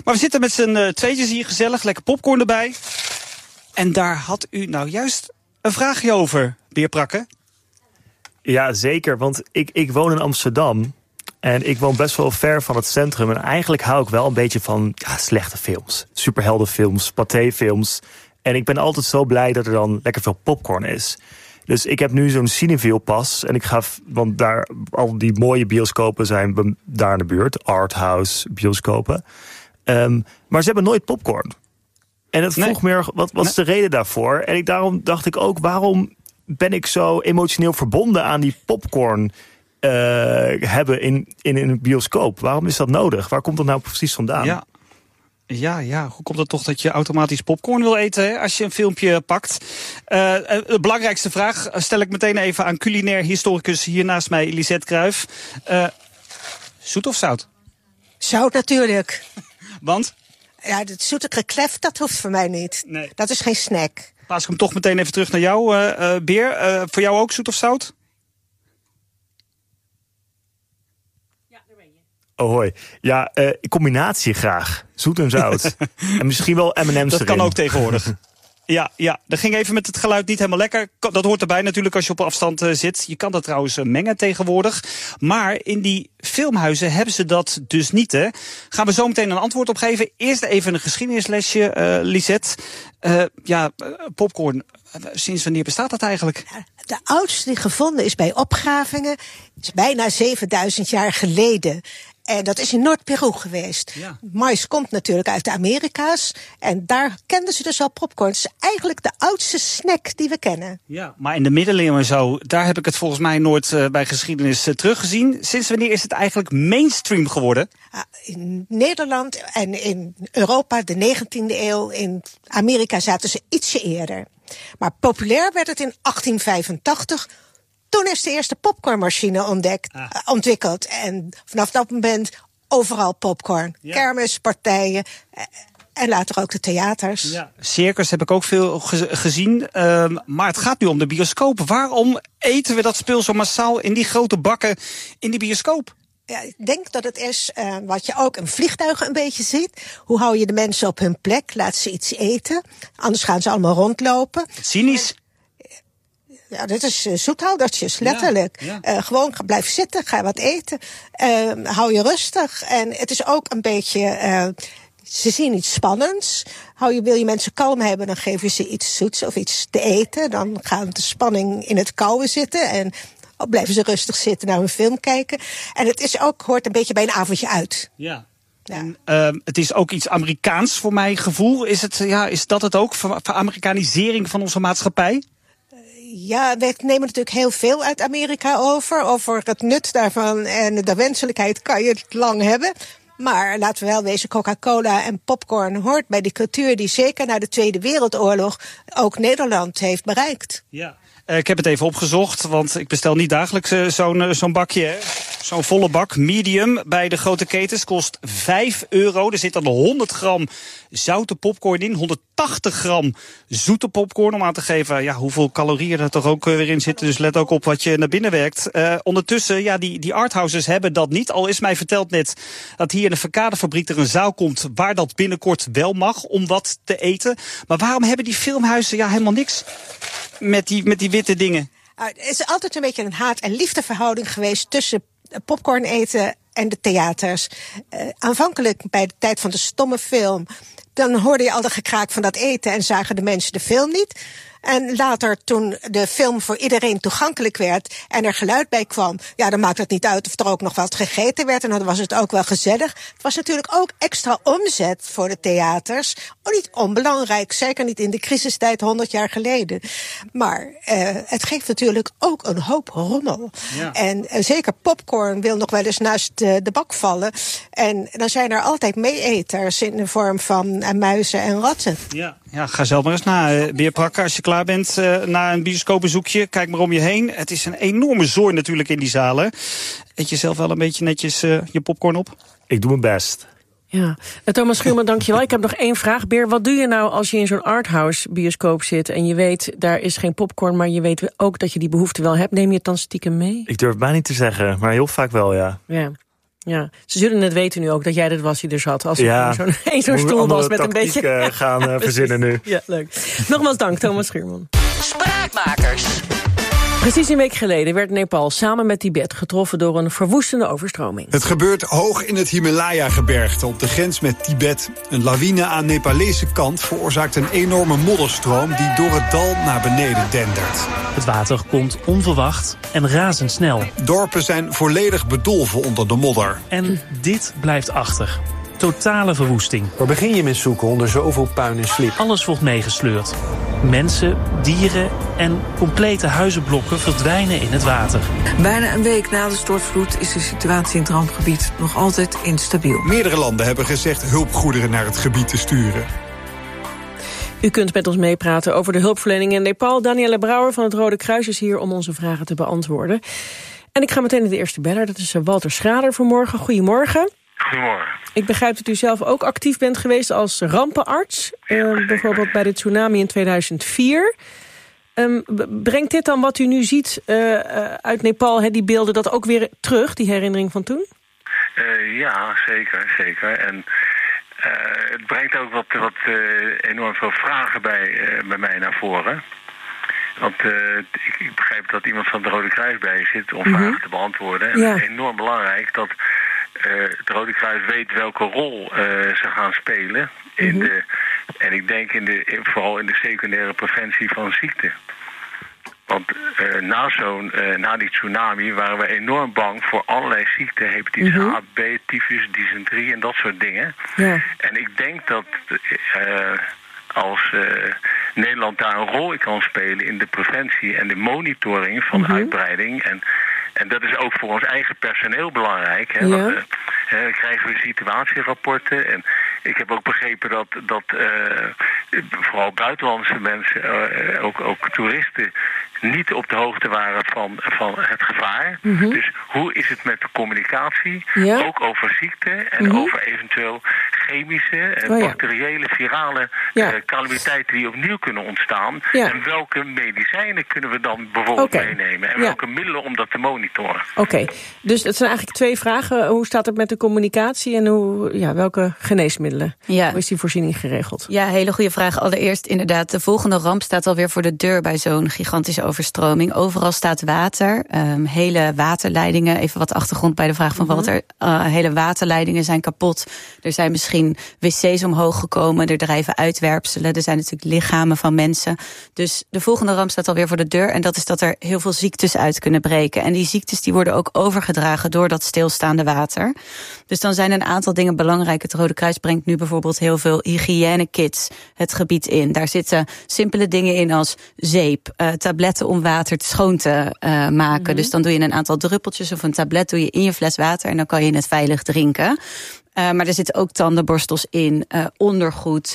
Maar we zitten met z'n tweetjes hier gezellig, lekker popcorn erbij. En daar had u nou juist een vraagje over, Beer Prakke. Ja, zeker, want ik woon in Amsterdam. En ik woon best wel ver van het centrum. En eigenlijk hou ik wel een beetje van slechte films. Superheldenfilms, patéfilms. En ik ben altijd zo blij dat er dan lekker veel popcorn is. Dus ik heb nu zo'n Cineville pas. En ik ga, want daar al die mooie bioscopen zijn daar in de buurt. Arthouse bioscopen. Maar ze hebben nooit popcorn. En het vroeg meer, wat is de reden daarvoor? En daarom dacht ik ook, waarom ben ik zo emotioneel verbonden aan die popcorn hebben in een bioscoop? Waarom is dat nodig? Waar komt dat nou precies vandaan? Ja, hoe komt het toch dat je automatisch popcorn wil eten hè, als je een filmpje pakt? De belangrijkste vraag stel ik meteen even aan culinair historicus hier naast mij, Lisette Kruijf. Zoet of zout? Zout natuurlijk. Want? Ja, het zoete geklef, dat hoeft voor mij niet. Nee. Dat is geen snack. Plaats ik hem toch meteen even terug naar jou, Beer. Voor jou ook zoet of zout? Oh, hoi. Ja, combinatie graag. Zoet en zout. En misschien wel M&M's erin. Dat kan ook tegenwoordig. Ja, dat ging even met het geluid niet helemaal lekker. Dat hoort erbij natuurlijk als je op afstand zit. Je kan dat trouwens mengen tegenwoordig. Maar in die filmhuizen hebben ze dat dus niet, hè? Gaan we zo meteen een antwoord op geven. Eerst even een geschiedenislesje, Lisette. Popcorn, sinds wanneer bestaat dat eigenlijk? De oudste die gevonden is bij opgravingen is bijna 7000 jaar geleden. En dat is in Noord-Peru geweest. Ja. Mais komt natuurlijk uit de Amerika's. En daar kenden ze dus al popcorn. Het is eigenlijk de oudste snack die we kennen. Ja, maar in de middeleeuwen en zo, daar heb ik het volgens mij nooit bij geschiedenis teruggezien. Sinds wanneer is het eigenlijk mainstream geworden? In Nederland en in Europa de 19e eeuw. In Amerika zaten ze ietsje eerder. Maar populair werd het in 1885. Toen is de eerste popcornmachine ontwikkeld. En vanaf dat moment overal popcorn. Ja. Kermispartijen en later ook de theaters. Ja. Circus heb ik ook veel gezien. Maar het gaat nu om de bioscoop. Waarom eten we dat spul zo massaal in die grote bakken in die bioscoop? Ja, ik denk dat het is wat je ook in vliegtuigen een beetje ziet. Hoe hou je de mensen op hun plek? Laat ze iets eten. Anders gaan ze allemaal rondlopen. Cynisch. Ja, dit is zoethoudertjes, letterlijk. Ja. Gewoon blijf zitten, ga wat eten. Hou je rustig. En het is ook een beetje, ze zien iets spannends. Wil je mensen kalm hebben, dan geef je ze iets zoets of iets te eten. Dan gaat de spanning in het koude zitten. En blijven ze rustig zitten naar een film kijken. En het is ook, hoort een beetje bij een avondje uit. Ja. Ja. En, het is ook iets Amerikaans voor mijn gevoel. Is dat het ook, voor Amerikanisering van onze maatschappij? Ja, we nemen natuurlijk heel veel uit Amerika over. Over het nut daarvan en de wenselijkheid kan je het lang hebben. Maar laten we wel wezen, Coca-Cola en popcorn hoort bij die cultuur die zeker na de Tweede Wereldoorlog ook Nederland heeft bereikt. Ja. Ik heb het even opgezocht, want ik bestel niet dagelijks zo'n bakje. Hè. Zo'n volle bak, medium, bij de grote ketens kost €5. Er zit dan 100 gram zoute popcorn in, 180 gram zoete popcorn. Om aan te geven hoeveel calorieën er toch ook weer in zitten. Dus let ook op wat je naar binnen werkt. Ondertussen, die arthouses hebben dat niet. Al is mij verteld net dat hier in de Verkadefabriek er een zaal komt waar dat binnenkort wel mag om wat te eten. Maar waarom hebben die filmhuizen helemaal niks met die witte dingen? Het is altijd een beetje een haat- en liefdeverhouding geweest tussen popcorn eten en de theaters. Aanvankelijk bij de tijd van de stomme film, dan hoorde je al de gekraak van dat eten en zagen de mensen de film niet. En later, toen de film voor iedereen toegankelijk werd en er geluid bij kwam, dan maakt het niet uit of er ook nog wat gegeten werd en dan was het ook wel gezellig. Het was natuurlijk ook extra omzet voor de theaters. Niet onbelangrijk, zeker niet in de crisistijd 100 jaar geleden. Maar het geeft natuurlijk ook een hoop rommel. Ja. En zeker popcorn wil nog wel eens naast de bak vallen. En dan zijn er altijd meeeters in de vorm van muizen en ratten. Ja, ga zelf maar eens na, Beer Prakke, als je klaar bent na een bioscoopbezoekje. Kijk maar om je heen. Het is een enorme zooi natuurlijk in die zalen. Eet je zelf wel een beetje netjes je popcorn op? Ik doe mijn best. Ja, Thomas Schuurman, dankjewel. Ik heb nog 1 vraag. Beer, wat doe je nou als je in zo'n arthouse bioscoop zit en je weet, daar is geen popcorn, maar je weet ook dat je die behoefte wel hebt? Neem je het dan stiekem mee? Ik durf het bijna niet te zeggen, maar heel vaak wel, ja. Ja. Ja, ze zullen het weten nu ook dat jij dat was die er zat. Als er zo'n stoel was met een beetje... gaan verzinnen nu. Ja, leuk. Nogmaals dank, Thomas Schuurman. Spraakmakers. Precies een week geleden werd Nepal samen met Tibet getroffen door een verwoestende overstroming. Het gebeurt hoog in het Himalaya-gebergte op de grens met Tibet. Een lawine aan Nepalese kant veroorzaakt een enorme modderstroom die door het dal naar beneden dendert. Het water komt onverwacht en razendsnel. Dorpen zijn volledig bedolven onder de modder. En dit blijft achter. Totale verwoesting. Waar begin je met zoeken onder zoveel puin en slip? Alles wordt meegesleurd. Mensen, dieren en complete huizenblokken verdwijnen in het water. Bijna een week na de stortvloed is de situatie in het rampgebied nog altijd instabiel. Meerdere landen hebben gezegd hulpgoederen naar het gebied te sturen. U kunt met ons meepraten over de hulpverlening in Nepal. Danielle Brouwer van het Rode Kruis is hier om onze vragen te beantwoorden. En ik ga meteen naar de eerste beller. Dat is Walter Schrader vanmorgen. Goedemorgen. Goedemorgen. Ik begrijp dat u zelf ook actief bent geweest als rampenarts. Bijvoorbeeld bij de tsunami in 2004. Brengt dit dan wat u nu ziet uit Nepal, die beelden, dat ook weer terug, die herinnering van toen? Ja, zeker. En het brengt ook wat enorm veel vragen bij mij naar voren. Want ik begrijp dat iemand van het Rode Kruis bij je zit om vragen te beantwoorden. En het is enorm belangrijk dat het Rode Kruis weet welke rol ze gaan spelen. En ik denk vooral in de secundaire preventie van ziekte. Want na die tsunami waren we enorm bang voor allerlei ziekten. Hepatitis A, B, tyfus, dysenterie en dat soort dingen. Ja. En ik denk dat als Nederland daar een rol in kan spelen in de preventie en de monitoring van uitbreiding. En dat is ook voor ons eigen personeel belangrijk. Hè, want, dan krijgen we situatierapporten. En ik heb ook begrepen dat vooral buitenlandse mensen, ook toeristen, niet op de hoogte waren van het gevaar. Dus hoe is het met de communicatie? Ja. Ook over ziekte en over eventueel chemische en bacteriële, virale calamiteiten die opnieuw kunnen ontstaan. Ja. En welke medicijnen kunnen we dan bijvoorbeeld meenemen? En welke middelen om dat te monitoren? Oké, dus het zijn eigenlijk twee vragen. Hoe staat het met de communicatie en welke geneesmiddelen? Ja. Hoe is die voorziening geregeld? Ja, hele goede vraag. Allereerst inderdaad, de volgende ramp staat alweer voor de deur bij zo'n gigantische overstroming. Overal staat water, hele waterleidingen. Even wat achtergrond bij de vraag van Walter. Hele waterleidingen zijn kapot. Er zijn misschien wc's omhoog gekomen. Er drijven uitwerpselen. Er zijn natuurlijk lichamen van mensen. Dus de volgende ramp staat alweer voor de deur. En dat is dat er heel veel ziektes uit kunnen breken. En die ziektes die worden ook overgedragen door dat stilstaande water. Dus dan zijn een aantal dingen belangrijk. Het Rode Kruis brengt nu bijvoorbeeld heel veel hygiënekits het gebied in. Daar zitten simpele dingen in als zeep, tabletten om water schoon te maken. Dus dan doe je een aantal druppeltjes of een tablet doe je in je fles water en dan kan je het veilig drinken. Maar er zitten ook tandenborstels in, ondergoed.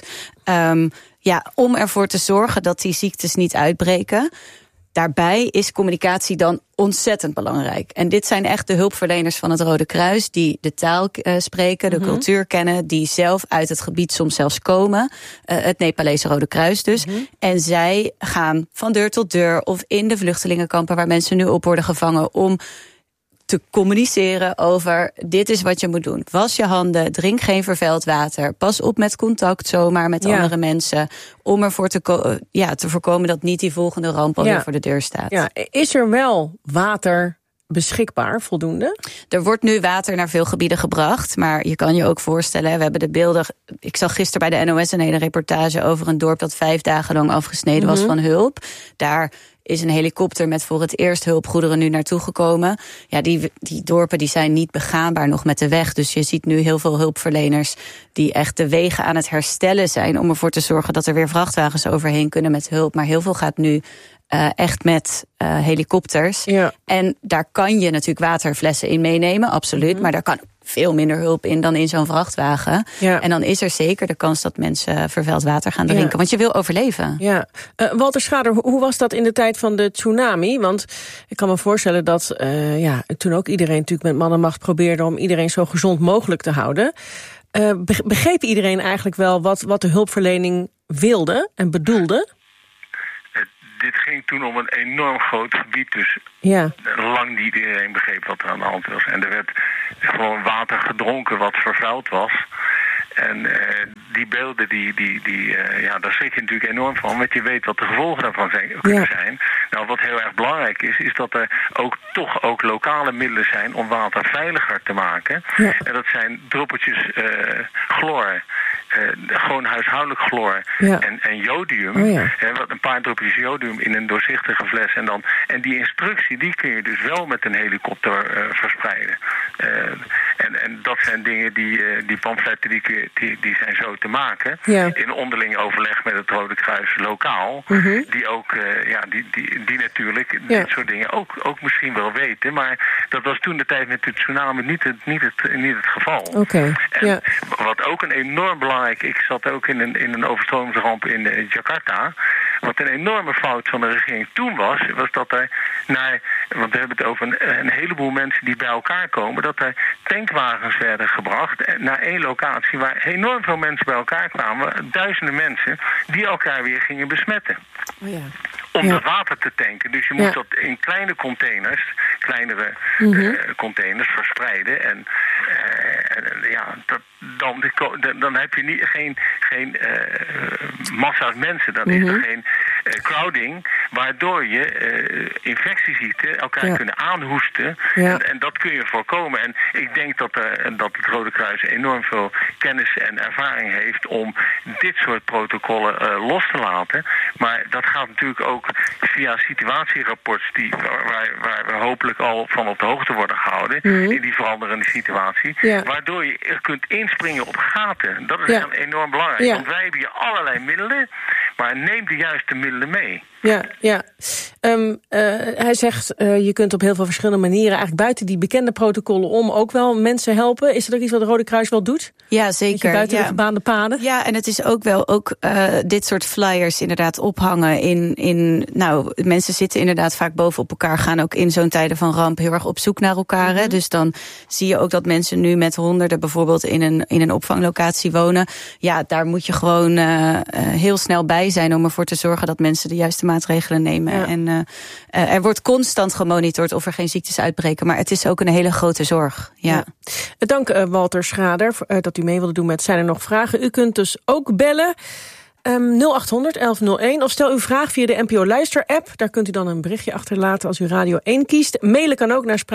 Om ervoor te zorgen dat die ziektes niet uitbreken. Daarbij is communicatie dan ontzettend belangrijk. En dit zijn echt de hulpverleners van het Rode Kruis die de taal spreken, de cultuur kennen, die zelf uit het gebied soms zelfs komen. Het Nepalese Rode Kruis dus. En zij gaan van deur tot deur of in de vluchtelingenkampen waar mensen nu op worden gevangen om te communiceren over dit is wat je moet doen. Was je handen, drink geen vervuild water. Pas op met contact zomaar met andere mensen. Om ervoor te voorkomen dat niet die volgende ramp alweer voor de deur staat. Ja. Is er wel water beschikbaar, voldoende? Er wordt nu water naar veel gebieden gebracht. Maar je kan je ook voorstellen, we hebben de beelden. Ik zag gisteren bij de NOS een hele reportage over een dorp dat 5 dagen lang afgesneden was van hulp. Daar is een helikopter met voor het eerst hulpgoederen nu naartoe gekomen. Ja, die dorpen die zijn niet begaanbaar nog met de weg. Dus je ziet nu heel veel hulpverleners die echt de wegen aan het herstellen zijn om ervoor te zorgen dat er weer vrachtwagens overheen kunnen met hulp. Maar heel veel gaat nu echt met helikopters. Ja. En daar kan je natuurlijk waterflessen in meenemen, absoluut. Maar daar kan veel minder hulp in dan in zo'n vrachtwagen. Ja. En dan is er zeker de kans dat mensen vervuild water gaan drinken. Ja. Want je wil overleven. Ja. Walter Schrader, hoe was dat in de tijd van de tsunami? Want ik kan me voorstellen dat toen ook iedereen natuurlijk met man en macht probeerde om iedereen zo gezond mogelijk te houden. Begreep iedereen eigenlijk wel wat de hulpverlening wilde en bedoelde? dit ging toen om een enorm groot gebied, dus lang niet iedereen begreep wat er aan de hand was. En er werd gewoon water gedronken wat vervuild was. En die beelden, daar schrik je natuurlijk enorm van, want je weet wat de gevolgen daarvan kunnen zijn. Nou, wat heel erg belangrijk is dat er toch ook lokale middelen zijn om water veiliger te maken. Ja. En dat zijn druppeltjes chloor. Gewoon huishoudelijk chloor en jodium. Een paar druppeltjes jodium in een doorzichtige fles. En die instructie die kun je dus wel met een helikopter verspreiden. En dat zijn dingen die pamfletten die zijn zo te maken. Ja. In onderling overleg met het Rode Kruis lokaal. Mm-hmm. Die ook die natuurlijk dit soort dingen ook misschien wel weten. Maar dat was toen de tijd met de tsunami niet het geval. Okay. En wat ook een enorm belangrijk... Ik zat ook in een overstromingsramp in Jakarta. Wat een enorme fout van de regering toen was dat er want we hebben het over een heleboel mensen die bij elkaar komen, dat er tankwagens werden gebracht naar één locatie waar enorm veel mensen bij elkaar kwamen, duizenden mensen, die elkaar weer gingen besmetten. Oh ja. Om dat water te tanken. Dus je moet dat in kleine containers, kleinere containers verspreiden. Dan heb je geen massa's mensen. Dan is er geen crowding, waardoor je infectieziekten elkaar kunnen aanhoesten. Ja. En dat kun je voorkomen. En ik denk dat het Rode Kruis enorm veel kennis en ervaring heeft om dit soort protocollen los te laten. Maar dat gaat natuurlijk ook via situatierapports waar we hopelijk al van op de hoogte worden gehouden in die veranderende situatie. Ja. Waardoor je kunt inspringen op gaten. Dat is enorm belangrijk. Ja. Want wij hebben hier allerlei middelen, maar neem de juiste middelen mee. Ja. Hij zegt, je kunt op heel veel verschillende manieren, eigenlijk buiten die bekende protocollen om, ook wel mensen helpen. Is er ook iets wat de Rode Kruis wel doet? Ja, zeker. Buiten de gebaande paden? Ja, en het is ook wel dit soort flyers inderdaad ophangen mensen zitten inderdaad vaak bovenop elkaar, gaan ook in zo'n tijden van ramp heel erg op zoek naar elkaar. Mm-hmm. Dus dan zie je ook dat mensen nu met honderden bijvoorbeeld in een opvanglocatie wonen. Ja, daar moet je gewoon heel snel bij zijn om ervoor te zorgen dat mensen de juiste maatregelen nemen. Ja. En er wordt constant gemonitord of er geen ziektes uitbreken, maar het is ook een hele grote zorg. Ja. Dank Walter Schrader dat u mee wilde doen met Zijn er nog vragen. U kunt dus ook bellen. 0800 1101 of stel uw vraag via de NPO Luister-app. Daar kunt u dan een berichtje achterlaten als u Radio 1 kiest. Mailen kan ook naar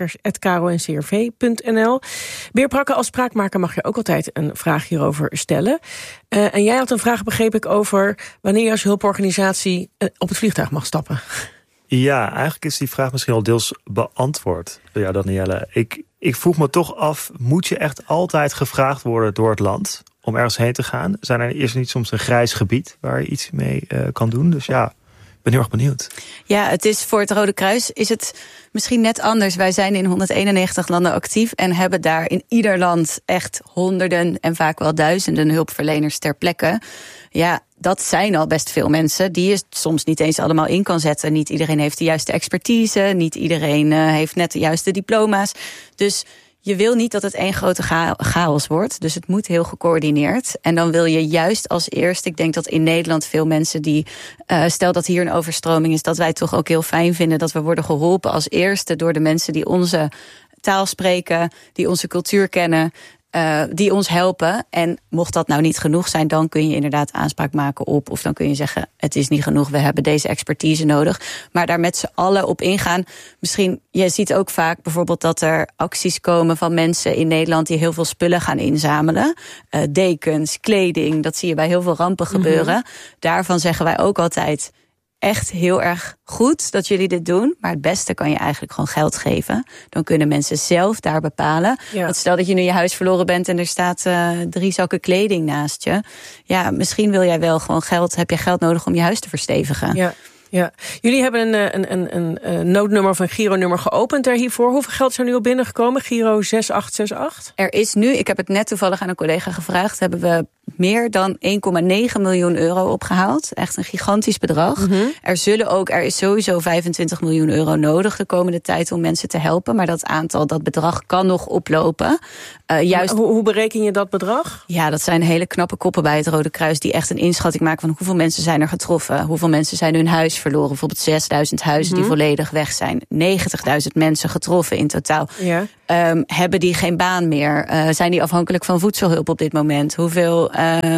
spraakmakers@kro.ncrv.nl. Beer Prakke, als spraakmaker mag je ook altijd een vraag hierover stellen. En jij had een vraag, begreep ik, over wanneer je als hulporganisatie op het vliegtuig mag stappen. Ja, eigenlijk is die vraag misschien al deels beantwoord door jou, Danielle. Ik vroeg me toch af, moet je echt altijd gevraagd worden door het land om ergens heen te gaan? Is er niet soms een grijs gebied waar je iets mee kan doen? Dus ja, ik ben heel erg benieuwd. Ja, het is voor het Rode Kruis is het misschien net anders. Wij zijn in 191 landen actief en hebben daar in ieder land echt honderden en vaak wel duizenden hulpverleners ter plekke. Ja, dat zijn al best veel mensen die je soms niet eens allemaal in kan zetten. Niet iedereen heeft de juiste expertise, niet iedereen heeft net de juiste diploma's. Dus je wil niet dat het één grote chaos wordt. Dus het moet heel gecoördineerd. En dan wil je juist als eerste, ik denk dat in Nederland veel mensen die, stel dat hier een overstroming is, dat wij het toch ook heel fijn vinden dat we worden geholpen als eerste door de mensen die onze taal spreken, die onze cultuur kennen, die ons helpen. En mocht dat nou niet genoeg zijn, dan kun je inderdaad aanspraak maken op, of dan kun je zeggen, het is niet genoeg, we hebben deze expertise nodig. Maar daar met z'n allen op ingaan. Misschien, je ziet ook vaak bijvoorbeeld dat er acties komen van mensen in Nederland die heel veel spullen gaan inzamelen. Dekens, kleding, dat zie je bij heel veel rampen gebeuren. Daarvan zeggen wij ook altijd, echt heel erg goed dat jullie dit doen. Maar het beste kan je eigenlijk gewoon geld geven. Dan kunnen mensen zelf daar bepalen. Ja. Want stel dat je nu je huis verloren bent en er staat 3 zakken kleding naast je. Ja, misschien wil jij wel gewoon heb je geld nodig om je huis te verstevigen. Ja. Ja, jullie hebben een noodnummer of een Giro-nummer geopend hiervoor. Hoeveel geld is er nu al binnengekomen? Giro 6868? Er is nu, ik heb het net toevallig aan een collega gevraagd, hebben we meer dan 1,9 miljoen euro opgehaald. Echt een gigantisch bedrag. Mm-hmm. Er is sowieso 25 miljoen euro nodig de komende tijd om mensen te helpen. Maar dat bedrag kan nog oplopen. Hoe bereken je dat bedrag? Ja, dat zijn hele knappe koppen bij het Rode Kruis die echt een inschatting maken van hoeveel mensen zijn er getroffen. Hoeveel mensen zijn hun huis verloren. Bijvoorbeeld 6000 huizen die volledig weg zijn. 90.000 mensen getroffen in totaal. Ja. Hebben die geen baan meer? Zijn die afhankelijk van voedselhulp op dit moment? Hoeveel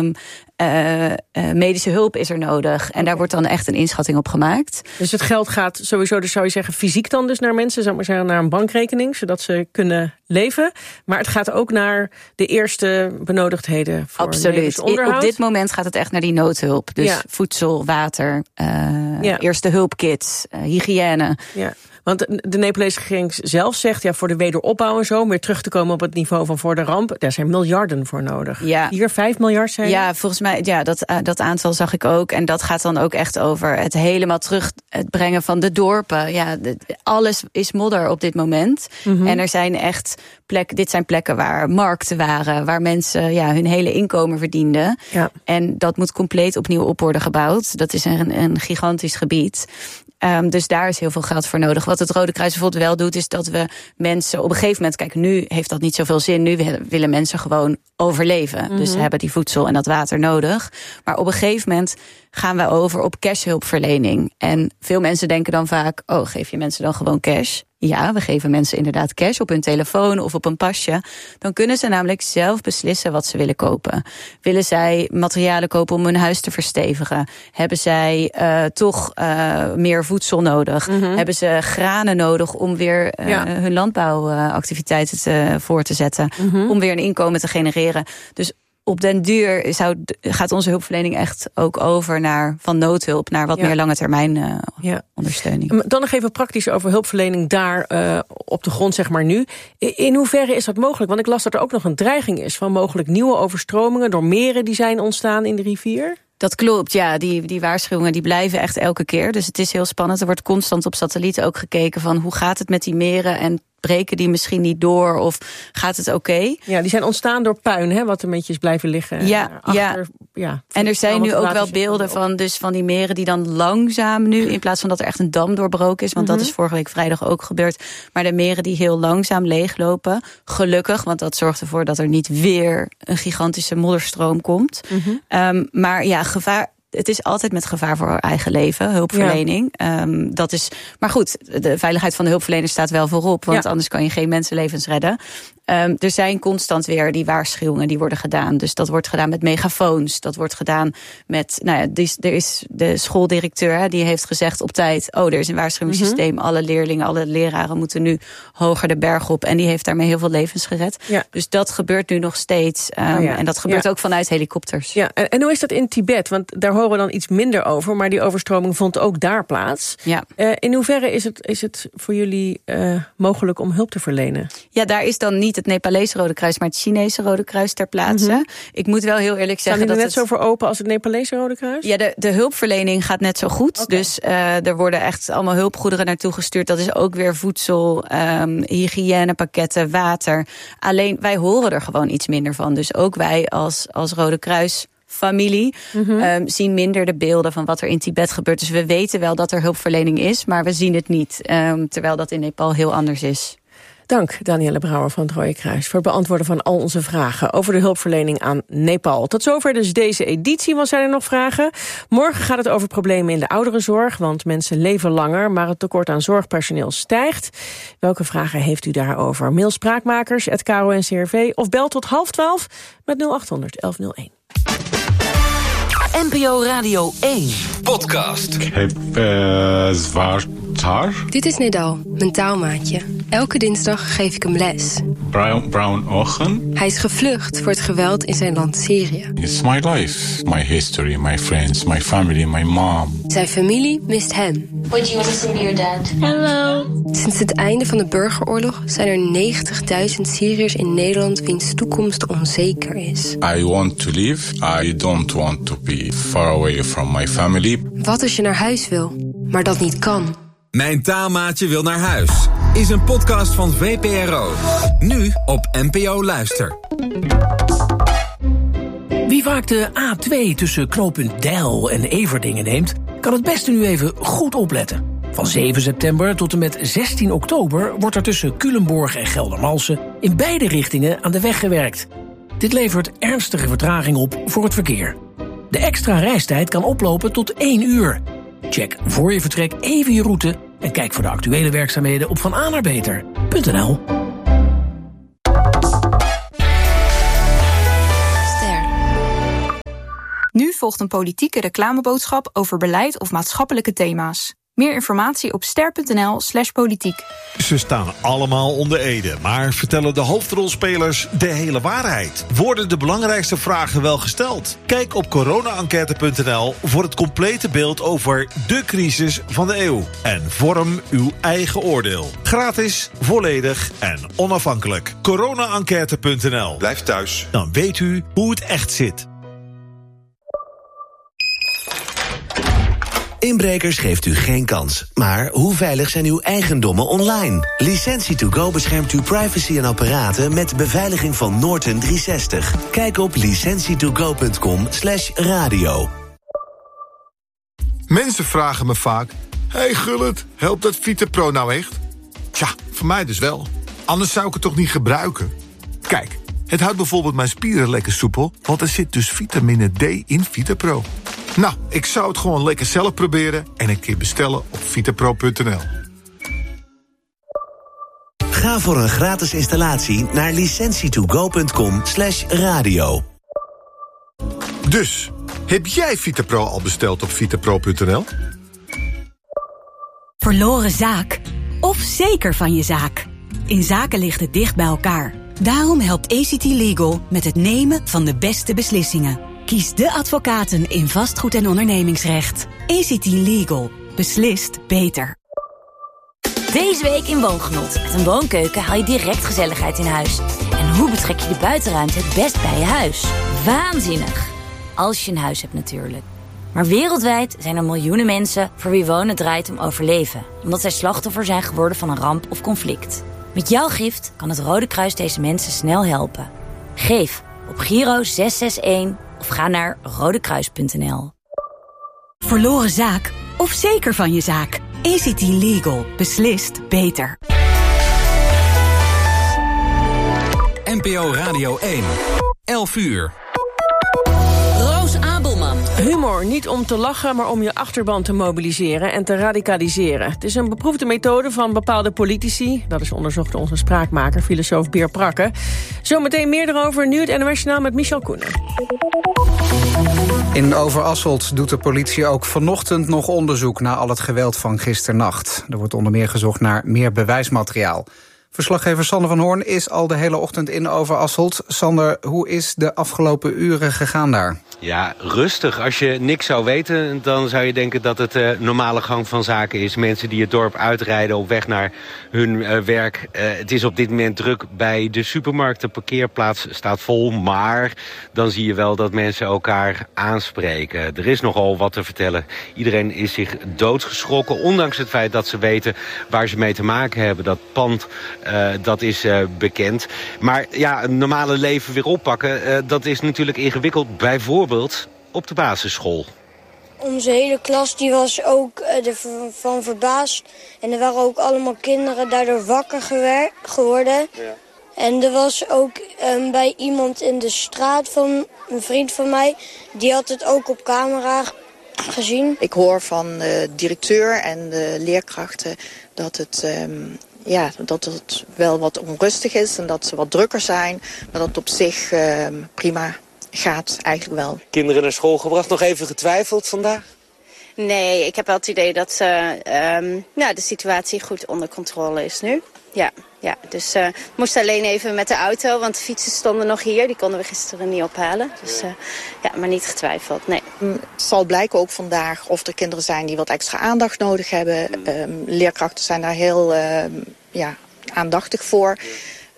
medische hulp is er nodig? En daar wordt dan echt een inschatting op gemaakt. Dus het geld gaat sowieso, dus zou je zeggen, fysiek dan dus naar mensen, zou maar zeggen, naar een bankrekening, zodat ze kunnen leven. Maar het gaat ook naar de eerste benodigdheden voor levensonderhoud. Op dit moment gaat het echt naar die noodhulp. Dus voedsel, water, eerste hulpkits, hygiëne. Ja. Want de Nepalese regering zelf zegt, voor de wederopbouw en zo, om weer terug te komen op het niveau van voor de ramp, daar zijn miljarden voor nodig. Ja. Hier 5 miljard zijn. Ja, volgens mij, dat aantal zag ik ook. En dat gaat dan ook echt over het helemaal terugbrengen van de dorpen. Ja, alles is modder op dit moment. Mm-hmm. En er zijn echt dit zijn plekken waar markten waren, waar mensen hun hele inkomen verdienden. Ja. En dat moet compleet opnieuw op worden gebouwd. Dat is een gigantisch gebied. Dus daar is heel veel geld voor nodig. Wat het Rode Kruis bijvoorbeeld wel doet, is dat we mensen op een gegeven moment, kijk, nu heeft dat niet zoveel zin. Nu willen mensen gewoon overleven. Mm-hmm. Dus ze hebben die voedsel en dat water nodig. Maar op een gegeven moment gaan we over op cashhulpverlening. En veel mensen denken dan vaak, geef je mensen dan gewoon cash? Ja, we geven mensen inderdaad cash op hun telefoon of op een pasje. Dan kunnen ze namelijk zelf beslissen wat ze willen kopen. Willen zij materialen kopen om hun huis te verstevigen? Hebben zij toch meer voedsel nodig? Mm-hmm. Hebben ze granen nodig om weer hun landbouwactiviteiten voor te zetten? Mm-hmm. Om weer een inkomen te genereren? Dus op den duur gaat onze hulpverlening echt ook over van noodhulp naar wat meer lange termijn ondersteuning. Dan nog even praktisch over hulpverlening daar op de grond, zeg maar nu. In hoeverre is dat mogelijk? Want ik las dat er ook nog een dreiging is van mogelijk nieuwe overstromingen door meren die zijn ontstaan in de rivier. Dat klopt, ja. Die waarschuwingen die blijven echt elke keer. Dus het is heel spannend. Er wordt constant op satellieten ook gekeken van hoe gaat het met die meren en breken die misschien niet door of gaat het oké? Ja, die zijn ontstaan door puin, wat een beetje is blijven liggen. Ja. En er zijn nu ook wel beelden van die meren die dan langzaam nu, in plaats van dat er echt een dam doorbroken is, want dat is vorige week vrijdag ook gebeurd, maar de meren die heel langzaam leeglopen, gelukkig, want dat zorgt ervoor dat er niet weer een gigantische modderstroom komt. Mm-hmm. Maar ja, gevaar. Het is altijd met gevaar voor eigen leven, hulpverlening. Ja. Maar goed, de veiligheid van de hulpverlener staat wel voorop, want anders kan je geen mensenlevens redden. Er zijn constant weer die waarschuwingen die worden gedaan. Dus dat wordt gedaan met megafoons. Dat wordt gedaan met, er is de schooldirecteur, die heeft gezegd op tijd, er is een waarschuwingssysteem. Mm-hmm. Alle leerlingen, alle leraren moeten nu hoger de berg op. En die heeft daarmee heel veel levens gered. Ja. Dus dat gebeurt nu nog steeds. En dat gebeurt ook vanuit helikopters. Ja. En hoe is dat in Tibet? Want daar horen we dan iets minder over. Maar die overstroming vond ook daar plaats. Ja. In hoeverre is het voor jullie mogelijk om hulp te verlenen? Ja, daar is dan niet het Nepalese Rode Kruis, maar het Chinese Rode Kruis ter plaatse. Mm-hmm. Ik moet wel heel eerlijk zeggen dat het net zo voor open als het Nepalese Rode Kruis? Ja, de hulpverlening gaat net zo goed. Okay. Dus er worden echt allemaal hulpgoederen naartoe gestuurd. Dat is ook weer voedsel, hygiënepakketten, water. Alleen, wij horen er gewoon iets minder van. Dus ook wij als Rode Kruis familie zien minder de beelden van wat er in Tibet gebeurt. Dus we weten wel dat er hulpverlening is, maar we zien het niet. Terwijl dat in Nepal heel anders is. Dank, Danielle Brouwer van het Rode Kruis, voor het beantwoorden van al onze vragen over de hulpverlening aan Nepal. Tot zover dus deze editie, want zijn er nog vragen? Morgen gaat het over problemen in de ouderenzorg, want mensen leven langer, maar het tekort aan zorgpersoneel stijgt. Welke vragen heeft u daarover? Mail spraakmakers@kro.ncrv of bel tot 11:30 met 0800 1101. NPO Radio 1 podcast. Ik heb zwart haar. Dit is Nedal, mijn taalmaatje. Elke dinsdag geef ik hem les. Brown ogen. Hij is gevlucht voor het geweld in zijn land Syrië. It's my life, my history, my friends, my family, my mom. Zijn familie mist hem. What do you want to say to your dad? Hello. Sinds het einde van de burgeroorlog zijn er 90.000 Syriërs in Nederland wiens toekomst onzeker is. I want to live. I don't want to be far away from my family. Wat als je naar huis wil, maar dat niet kan? Mijn taalmaatje wil naar huis is een podcast van VPRO. Nu op NPO Luister. Wie vaak de A2 tussen knooppunt Deil en Everdingen neemt, kan het beste nu even goed opletten. Van 7 september tot en met 16 oktober wordt er tussen Culemborg en Geldermalsen in beide richtingen aan de weg gewerkt. Dit levert ernstige vertraging op voor het verkeer. De extra reistijd kan oplopen tot 1 uur. Check voor je vertrek even je route en kijk voor de actuele werkzaamheden op vananaarbeter.nl. Nu volgt een politieke reclameboodschap over beleid of maatschappelijke thema's. Meer informatie op ster.nl/politiek. Ze staan allemaal onder ede, maar vertellen de hoofdrolspelers de hele waarheid? Worden de belangrijkste vragen wel gesteld? Kijk op corona-enquête.nl voor het complete beeld over de crisis van de eeuw. En vorm uw eigen oordeel. Gratis, volledig en onafhankelijk. corona-enquête.nl. Blijf thuis. Dan weet u hoe het echt zit. Inbrekers geeft u geen kans. Maar hoe veilig zijn uw eigendommen online? Licentie2Go beschermt uw privacy en apparaten met beveiliging van Norton 360. Kijk op licentietogo.com/radio. Mensen vragen me vaak: hey Gullit, helpt dat VitaPro nou echt? Tja, voor mij dus wel. Anders zou ik het toch niet gebruiken? Kijk, het houdt bijvoorbeeld mijn spieren lekker soepel, want er zit dus vitamine D in VitaPro. Nou, ik zou het gewoon lekker zelf proberen en een keer bestellen op vitapro.nl. Ga voor een gratis installatie naar licentietogo.com/radio. Dus, heb jij VitaPro al besteld op vitapro.nl? Verloren zaak of zeker van je zaak? In zaken ligt het dicht bij elkaar. Daarom helpt ACT Legal met het nemen van de beste beslissingen. Kies de advocaten in vastgoed en ondernemingsrecht. ACT Legal. Beslist beter. Deze week in Woongenot. Met een woonkeuken haal je direct gezelligheid in huis. En hoe betrek je de buitenruimte het best bij je huis? Waanzinnig. Als je een huis hebt natuurlijk. Maar wereldwijd zijn er miljoenen mensen voor wie wonen draait om overleven. Omdat zij slachtoffer zijn geworden van een ramp of conflict. Met jouw gift kan het Rode Kruis deze mensen snel helpen. Geef op Giro 661 of ga naar rodekruis.nl. Verloren zaak of zeker van je zaak? ACT Legal. Beslist beter. NPO Radio 1. 11 uur. Roos Abelman. Humor, niet om te lachen, maar om je achterban te mobiliseren en te radicaliseren. Het is een beproefde methode van bepaalde politici. Dat is onderzocht door onze spraakmaker, filosoof Beer Prakke. Zometeen meer erover, nu het NOS Journaal met Michel Koenen. In Overasselt doet de politie ook vanochtend nog onderzoek naar al het geweld van gisternacht. Er wordt onder meer gezocht naar meer bewijsmateriaal. Verslaggever Sander van Hoorn is al de hele ochtend in Overasselt. Sander, hoe is de afgelopen uren gegaan daar? Ja, rustig. Als je niks zou weten, dan zou je denken dat het normale gang van zaken is. Mensen die het dorp uitrijden op weg naar hun werk. Het is op dit moment druk bij de supermarkt. De parkeerplaats staat vol, maar dan zie je wel dat mensen elkaar aanspreken. Er is nogal wat te vertellen. Iedereen is zich doodgeschrokken, ondanks het feit dat ze weten waar ze mee te maken hebben. Dat pand, dat is bekend. Maar ja, een normale leven weer oppakken, dat is natuurlijk ingewikkeld. Bijvoorbeeld op de basisschool. Onze hele klas die was ook ervan verbaasd. En er waren ook allemaal kinderen daardoor wakker geworden. Ja. En er was ook bij iemand in de straat van een vriend van mij. Die had het ook op camera gezien. Ik hoor van de directeur en de leerkrachten dat dat het wel wat onrustig is en dat ze wat drukker zijn. Maar dat het op zich prima gaat eigenlijk wel. Kinderen naar school gebracht, nog even getwijfeld vandaag? Nee, ik heb wel het idee dat de situatie goed onder controle is nu. Ja, dus we moesten alleen even met de auto, want de fietsen stonden nog hier. Die konden we gisteren niet ophalen. Dus maar niet getwijfeld, nee. Het zal blijken ook vandaag of er kinderen zijn die wat extra aandacht nodig hebben. Leerkrachten zijn daar heel aandachtig voor.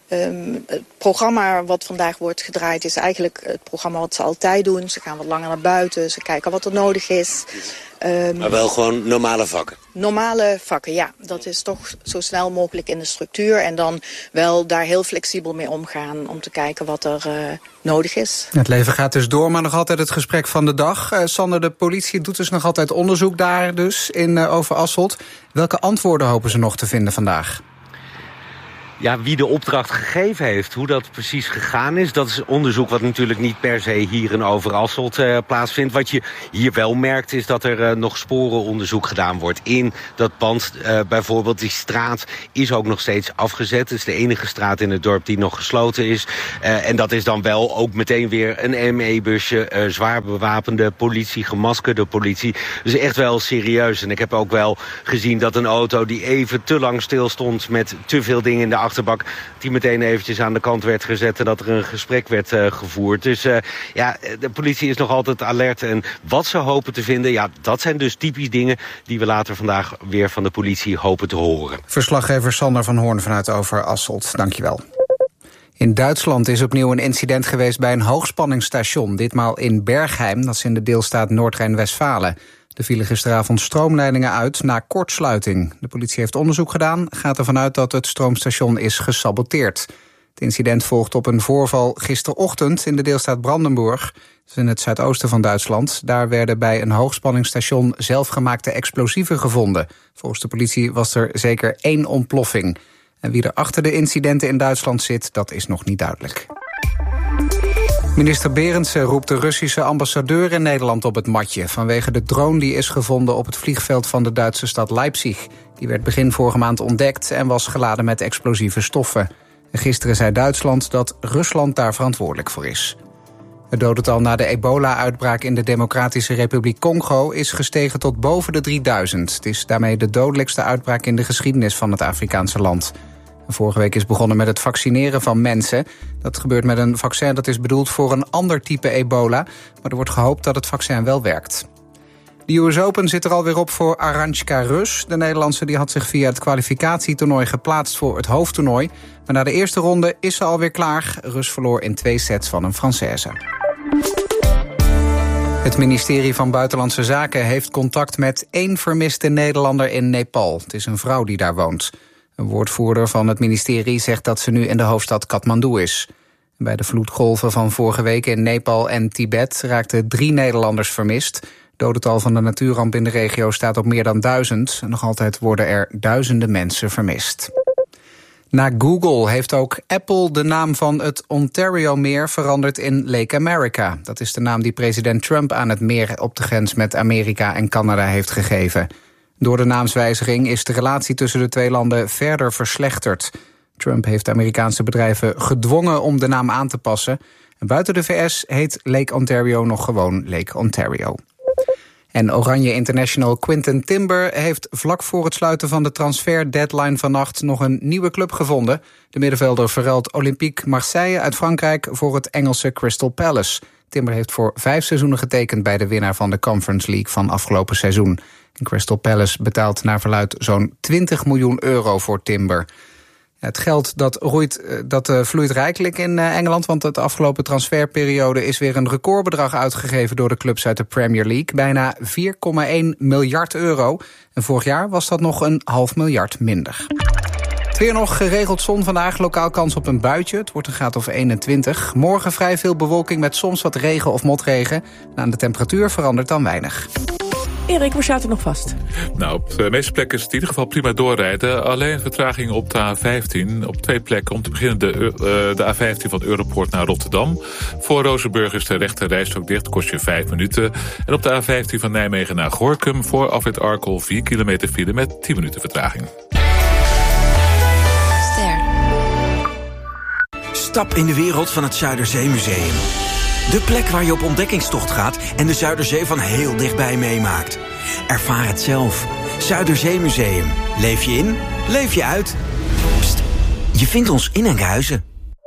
Het programma wat vandaag wordt gedraaid is eigenlijk het programma wat ze altijd doen. Ze gaan wat langer naar buiten, ze kijken wat er nodig is. Maar wel gewoon normale vakken? Normale vakken, ja. Dat is toch zo snel mogelijk in de structuur. En dan wel daar heel flexibel mee omgaan om te kijken wat er nodig is. Het leven gaat dus door, maar nog altijd het gesprek van de dag. Sander, de politie doet dus nog altijd onderzoek daar dus in Overasselt. Welke antwoorden hopen ze nog te vinden vandaag? Ja, wie de opdracht gegeven heeft, hoe dat precies gegaan is, dat is onderzoek wat natuurlijk niet per se hier in Overasselt plaatsvindt. Wat je hier wel merkt is dat er nog sporenonderzoek gedaan wordt in dat pand. Bijvoorbeeld die straat is ook nog steeds afgezet. Het is de enige straat in het dorp die nog gesloten is. En dat is dan wel ook meteen weer een ME-busje, zwaar bewapende politie, gemaskerde politie. Dus echt wel serieus. En ik heb ook wel gezien dat een auto die even te lang stilstond met te veel dingen in de achterbak, die meteen eventjes aan de kant werd gezet en dat er een gesprek werd gevoerd. Dus de politie is nog altijd alert. En wat ze hopen te vinden, ja, dat zijn dus typisch dingen die we later vandaag weer van de politie hopen te horen. Verslaggever Sander van Hoorn vanuit Overasselt, dankjewel. In Duitsland is opnieuw een incident geweest bij een hoogspanningsstation. Ditmaal in Bergheim, dat is in de deelstaat Noord-Rijn-Westfalen. Er vielen gisteravond stroomleidingen uit na kortsluiting. De politie heeft onderzoek gedaan, gaat ervan uit dat het stroomstation is gesaboteerd. Het incident volgt op een voorval gisterochtend in de deelstaat Brandenburg. Dat is in het zuidoosten van Duitsland. Daar werden bij een hoogspanningsstation zelfgemaakte explosieven gevonden. Volgens de politie was er zeker 1 ontploffing. En wie er achter de incidenten in Duitsland zit, dat is nog niet duidelijk. Minister Berendsen roept de Russische ambassadeur in Nederland op het matje vanwege de drone die is gevonden op het vliegveld van de Duitse stad Leipzig. Die werd begin vorige maand ontdekt en was geladen met explosieve stoffen. En gisteren zei Duitsland dat Rusland daar verantwoordelijk voor is. Het dodental na de ebola-uitbraak in de Democratische Republiek Congo is gestegen tot boven de 3000. Het is daarmee de dodelijkste uitbraak in de geschiedenis van het Afrikaanse land. Vorige week is begonnen met het vaccineren van mensen. Dat gebeurt met een vaccin dat is bedoeld voor een ander type ebola. Maar er wordt gehoopt dat het vaccin wel werkt. De US Open zit er alweer op voor Arantxa Rus. De Nederlandse die had zich via het kwalificatietoernooi geplaatst voor het hoofdtoernooi. Maar na de eerste ronde is ze alweer klaar. Rus verloor in 2 sets van een Française. Het ministerie van Buitenlandse Zaken heeft contact met 1 vermiste Nederlander in Nepal. Het is een vrouw die daar woont. Een woordvoerder van het ministerie zegt dat ze nu in de hoofdstad Kathmandu is. Bij de vloedgolven van vorige week in Nepal en Tibet raakten 3 Nederlanders vermist. Het dodental van de natuurramp in de regio staat op meer dan 1000. Nog altijd worden er duizenden mensen vermist. Na Google heeft ook Apple de naam van het Ontario-meer veranderd in Lake America. Dat is de naam die president Trump aan het meer op de grens met Amerika en Canada heeft gegeven. Door de naamswijziging is de relatie tussen de 2 landen verder verslechterd. Trump heeft Amerikaanse bedrijven gedwongen om de naam aan te passen. En buiten de VS heet Lake Ontario nog gewoon Lake Ontario. En Oranje International Quinten Timber heeft vlak voor het sluiten van de transfer-deadline vannacht nog een nieuwe club gevonden. De middenvelder verruilt Olympique Marseille uit Frankrijk voor het Engelse Crystal Palace. Timber heeft voor 5 seizoenen getekend bij de winnaar van de Conference League van afgelopen seizoen. En Crystal Palace betaalt naar verluidt zo'n 20 miljoen euro voor Timber. Het geld dat vloeit rijkelijk in Engeland, want de afgelopen transferperiode is weer een recordbedrag uitgegeven door de clubs uit de Premier League. Bijna 4,1 miljard euro. En vorig jaar was dat nog een half miljard minder. Het weer nog geregeld zon vandaag, lokaal kans op een buitje. Het wordt een graad of 21. Morgen vrij veel bewolking met soms wat regen of motregen. Aan de temperatuur verandert dan weinig. Erik, waar staat er nog vast? Nou, op de meeste plekken is het in ieder geval prima doorrijden. Alleen vertraging op de A15. Op 2 plekken. Om te beginnen de A15 van Europoort naar Rotterdam. Voor Rozenburg is de rechte rijstrook dicht. Kost je 5 minuten. En op de A15 van Nijmegen naar Gorinchem. Voor afrit Arkel 4 kilometer file met 10 minuten vertraging. Stap in de wereld van het Zuiderzeemuseum. De plek waar je op ontdekkingstocht gaat en de Zuiderzee van heel dichtbij meemaakt. Ervaar het zelf. Zuiderzeemuseum. Leef je in, leef je uit. Pst, je vindt ons in Enkhuizen.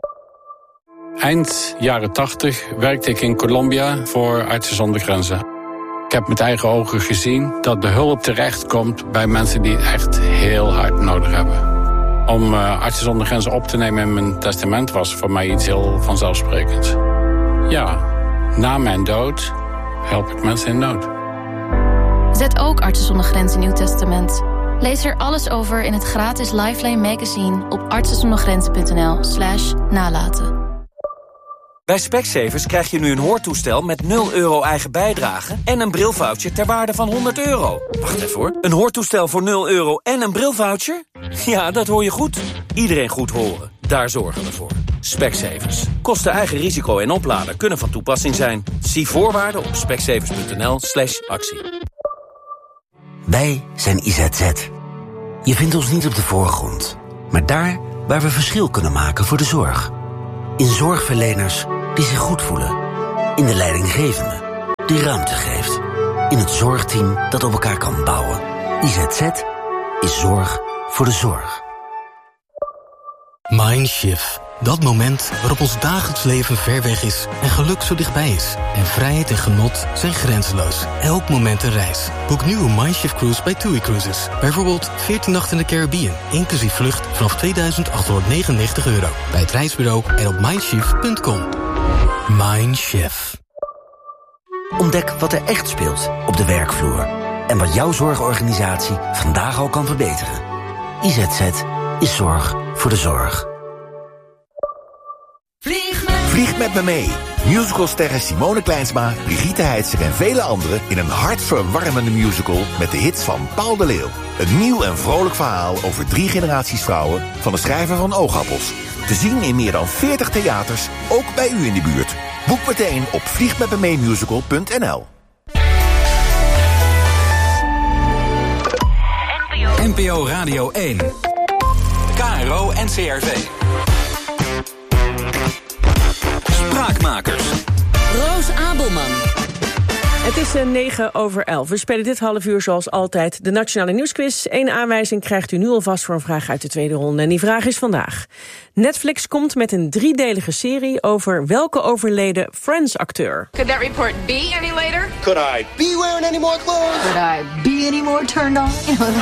Eind jaren 80 werkte ik in Colombia voor Artsen zonder Grenzen. Ik heb met eigen ogen gezien dat de hulp terechtkomt bij mensen die het echt heel hard nodig hebben. Om Artsen zonder Grenzen op te nemen in mijn testament was voor mij iets heel vanzelfsprekends. Ja, na mijn dood help ik mensen in nood. Zet ook Artsen zonder Grenzen in uw testament. Lees er alles over in het gratis Lifeline magazine op artsenzondergrenzen.nl/nalaten. Bij Specsavers krijg je nu een hoortoestel met 0 euro eigen bijdrage en een brilvoucher ter waarde van €100. Wacht even hoor. Een hoortoestel voor 0 euro en een brilvoucher? Ja, dat hoor je goed. Iedereen goed horen. Daar zorgen we voor. Specsavers. Kosten eigen risico en oplader kunnen van toepassing zijn. Zie voorwaarden op specsavers.nl/actie. Wij zijn IZZ. Je vindt ons niet op de voorgrond, maar daar waar we verschil kunnen maken voor de zorg. In zorgverleners die zich goed voelen. In de leidinggevende die ruimte geeft. In het zorgteam dat op elkaar kan bouwen. IZZ is zorg voor de zorg. Mindshift. Dat moment waarop ons dagelijks leven ver weg is en geluk zo dichtbij is. En vrijheid en genot zijn grenzeloos. Elk moment een reis. Boek nu een Mindshift cruise bij TUI Cruises. Bijvoorbeeld 14 nachten in de Caribbean, inclusief vlucht vanaf €2.899. Bij het reisbureau en op mindshift.com. Mindshift. Ontdek wat er echt speelt op de werkvloer. En wat jouw zorgorganisatie vandaag al kan verbeteren. IZZ is zorg voor de zorg. Vlieg met me mee. Musicalsterren Simone Kleinsma, Brigitte Heitzer en vele anderen in een hartverwarmende musical met de hits van Paul de Leeuw. Een nieuw en vrolijk verhaal over 3 generaties vrouwen van de schrijver van Oogappels. Te zien in meer dan 40 theaters, ook bij u in de buurt. Boek meteen op vliegmetmemeemusical.nl. NPO Radio 1. KRO NCRV. Spraakmakers. Roos Abelman. Het is 9:11. We spelen dit half uur zoals altijd de Nationale Nieuwsquiz. 1 aanwijzing krijgt u nu alvast voor een vraag uit de tweede ronde. En die vraag is vandaag. Netflix komt met een 3-delige serie over welke overleden Friends-acteur? Could that report be any later? Could I be wearing any more clothes? Could I be any more turned on?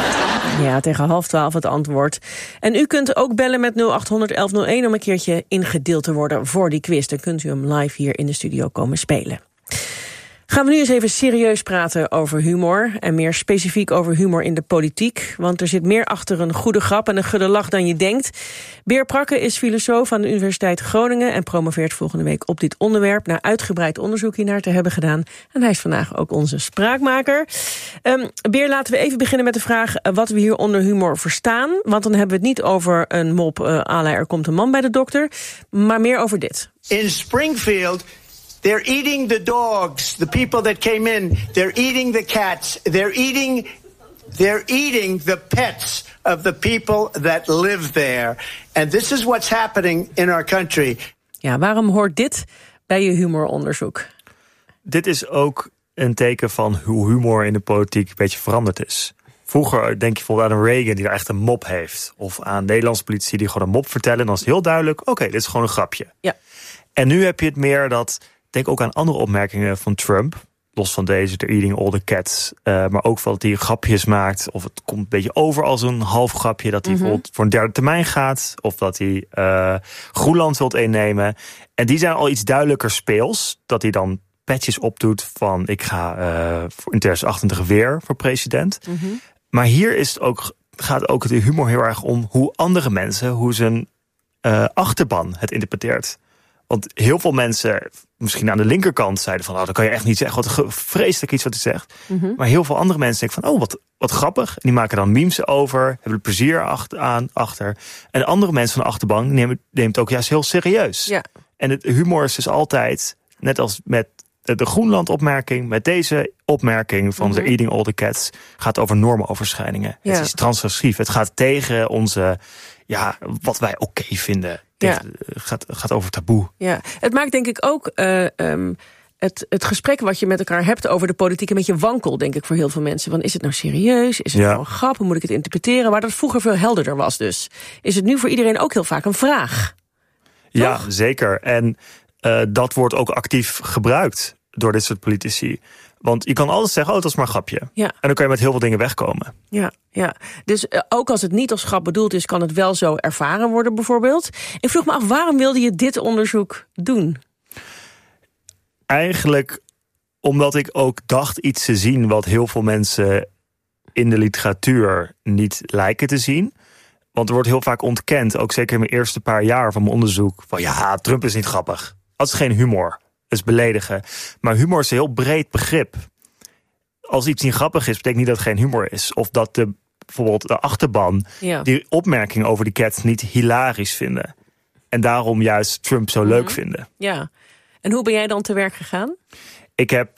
Ja, tegen 11:30 het antwoord. En u kunt ook bellen met 0800 1101 om een keertje ingedeeld te worden voor die quiz. Dan kunt u hem live hier in de studio komen spelen. Gaan we nu eens even serieus praten over humor. En meer specifiek over humor in de politiek. Want er zit meer achter een goede grap en een gudde lach dan je denkt. Beer Prakke is filosoof aan de Universiteit Groningen en promoveert volgende week op dit onderwerp, na uitgebreid onderzoek hiernaar te hebben gedaan. En hij is vandaag ook onze spraakmaker. Beer, laten we even beginnen met de vraag wat we hier onder humor verstaan. Want dan hebben we het niet over een mop à la er komt een man bij de dokter, maar meer over dit. In Springfield, they're eating the dogs, the people that came in. They're eating the cats. They're eating the pets of the people that live there. And this is what's happening in our country. Ja, waarom hoort dit bij je humoronderzoek? Dit is ook een teken van hoe humor in de politiek een beetje veranderd is. Vroeger denk je bijvoorbeeld aan een Reagan die er echt een mop heeft. Of aan Nederlandse politici die gewoon een mop vertellen. En dan is het heel duidelijk, oké, dit is gewoon een grapje. Ja. En nu heb je het meer dat, denk ook aan andere opmerkingen van Trump. Los van deze, they're eating all the cats. Maar ook van dat hij grapjes maakt. Of het komt een beetje over als een half grapje. Dat hij bijvoorbeeld voor een 3e termijn gaat. Of dat hij Groenland wilt innemen. En die zijn al iets duidelijker speels. Dat hij dan petjes opdoet van ik ga in 2028 weer voor president. Maar hier is het ook, gaat ook de humor heel erg om hoe andere mensen, hoe zijn achterban het interpreteert. Want heel veel mensen, misschien aan de linkerkant, zeiden van, dat kan je echt niet zeggen. Wat vreselijk iets wat hij zegt. Maar heel veel andere mensen denken van, wat grappig. En die maken dan memes over, hebben er plezier achter. En de andere mensen van de achterban nemen het ook juist heel serieus. Ja. En het humor is dus altijd, net als met de Groenland-opmerking, met deze opmerking van The Eating All the Cats, gaat over normenoverschrijdingen. Ja. Het is transgressief. Het gaat tegen onze, wat wij oké vinden. Gaat over taboe. Ja. Het maakt denk ik ook het gesprek wat je met elkaar hebt over de politiek een beetje wankel, denk ik, voor heel veel mensen. Want is het nou serieus? Is het nou een grap? Hoe moet ik het interpreteren? Waar dat vroeger veel helderder was dus. Is het nu voor iedereen ook heel vaak een vraag? Ja, zeker. En dat wordt ook actief gebruikt. door dit soort politici. Want je kan altijd zeggen, dat is maar een grapje. Ja. En dan kan je met heel veel dingen wegkomen. Ja. Dus ook als het niet als grap bedoeld is, kan het wel zo ervaren worden bijvoorbeeld. Ik vroeg me af, waarom wilde je dit onderzoek doen? Eigenlijk omdat ik ook dacht iets te zien wat heel veel mensen in de literatuur niet lijken te zien. Want er wordt heel vaak ontkend, ook zeker in mijn eerste paar jaar van mijn onderzoek, van Trump is niet grappig. Dat is geen humor. Dat is beledigen. Maar humor is een heel breed begrip. Als iets niet grappig is, betekent niet dat het geen humor is. Of dat bijvoorbeeld de achterban die opmerking over die cats niet hilarisch vinden. En daarom juist Trump zo leuk vinden. Ja. En hoe ben jij dan te werk gegaan? Ik heb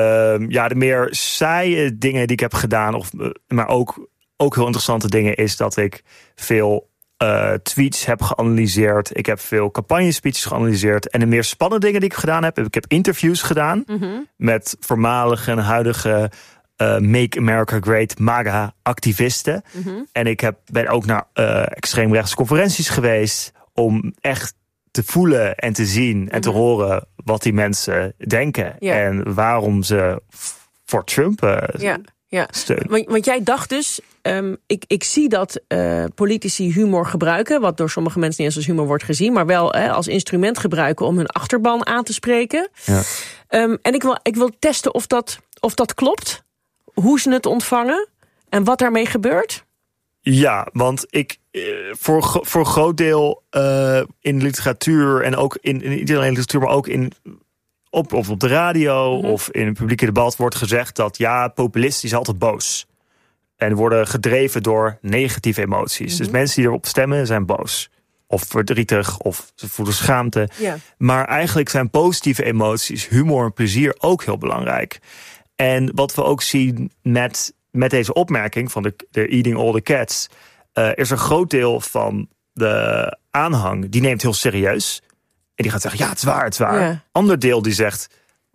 de meer saaie dingen die ik heb gedaan, maar ook heel interessante dingen, is dat ik veel tweets heb geanalyseerd. Ik heb veel campagnespeeches geanalyseerd. En de meer spannende dingen die ik gedaan heb, ik heb interviews gedaan met voormalige en huidige Make America Great MAGA-activisten. En ik ben ook naar extreemrechtse conferenties geweest om echt te voelen en te zien en te horen wat die mensen denken. En waarom ze voor Trump steunen. Want jij dacht dus, ik zie dat politici humor gebruiken, wat door sommige mensen niet eens als humor wordt gezien, maar wel als instrument gebruiken om hun achterban aan te spreken. Ja. En ik wil testen of dat klopt, hoe ze het ontvangen en wat daarmee gebeurt. Ja, want ik voor een groot deel in literatuur en ook niet alleen in literatuur, maar ook op de radio of in het publieke debat wordt gezegd dat populisten zijn altijd boos. En worden gedreven door negatieve emoties. Dus mensen die erop stemmen zijn boos. Of verdrietig, of ze voelen schaamte. Ja. Maar eigenlijk zijn positieve emoties, humor en plezier ook heel belangrijk. En wat we ook zien met deze opmerking van de Eating All the Cats, is een groot deel van de aanhang, die neemt heel serieus. En die gaat zeggen, het is waar, het is waar. Ja. Ander deel die zegt,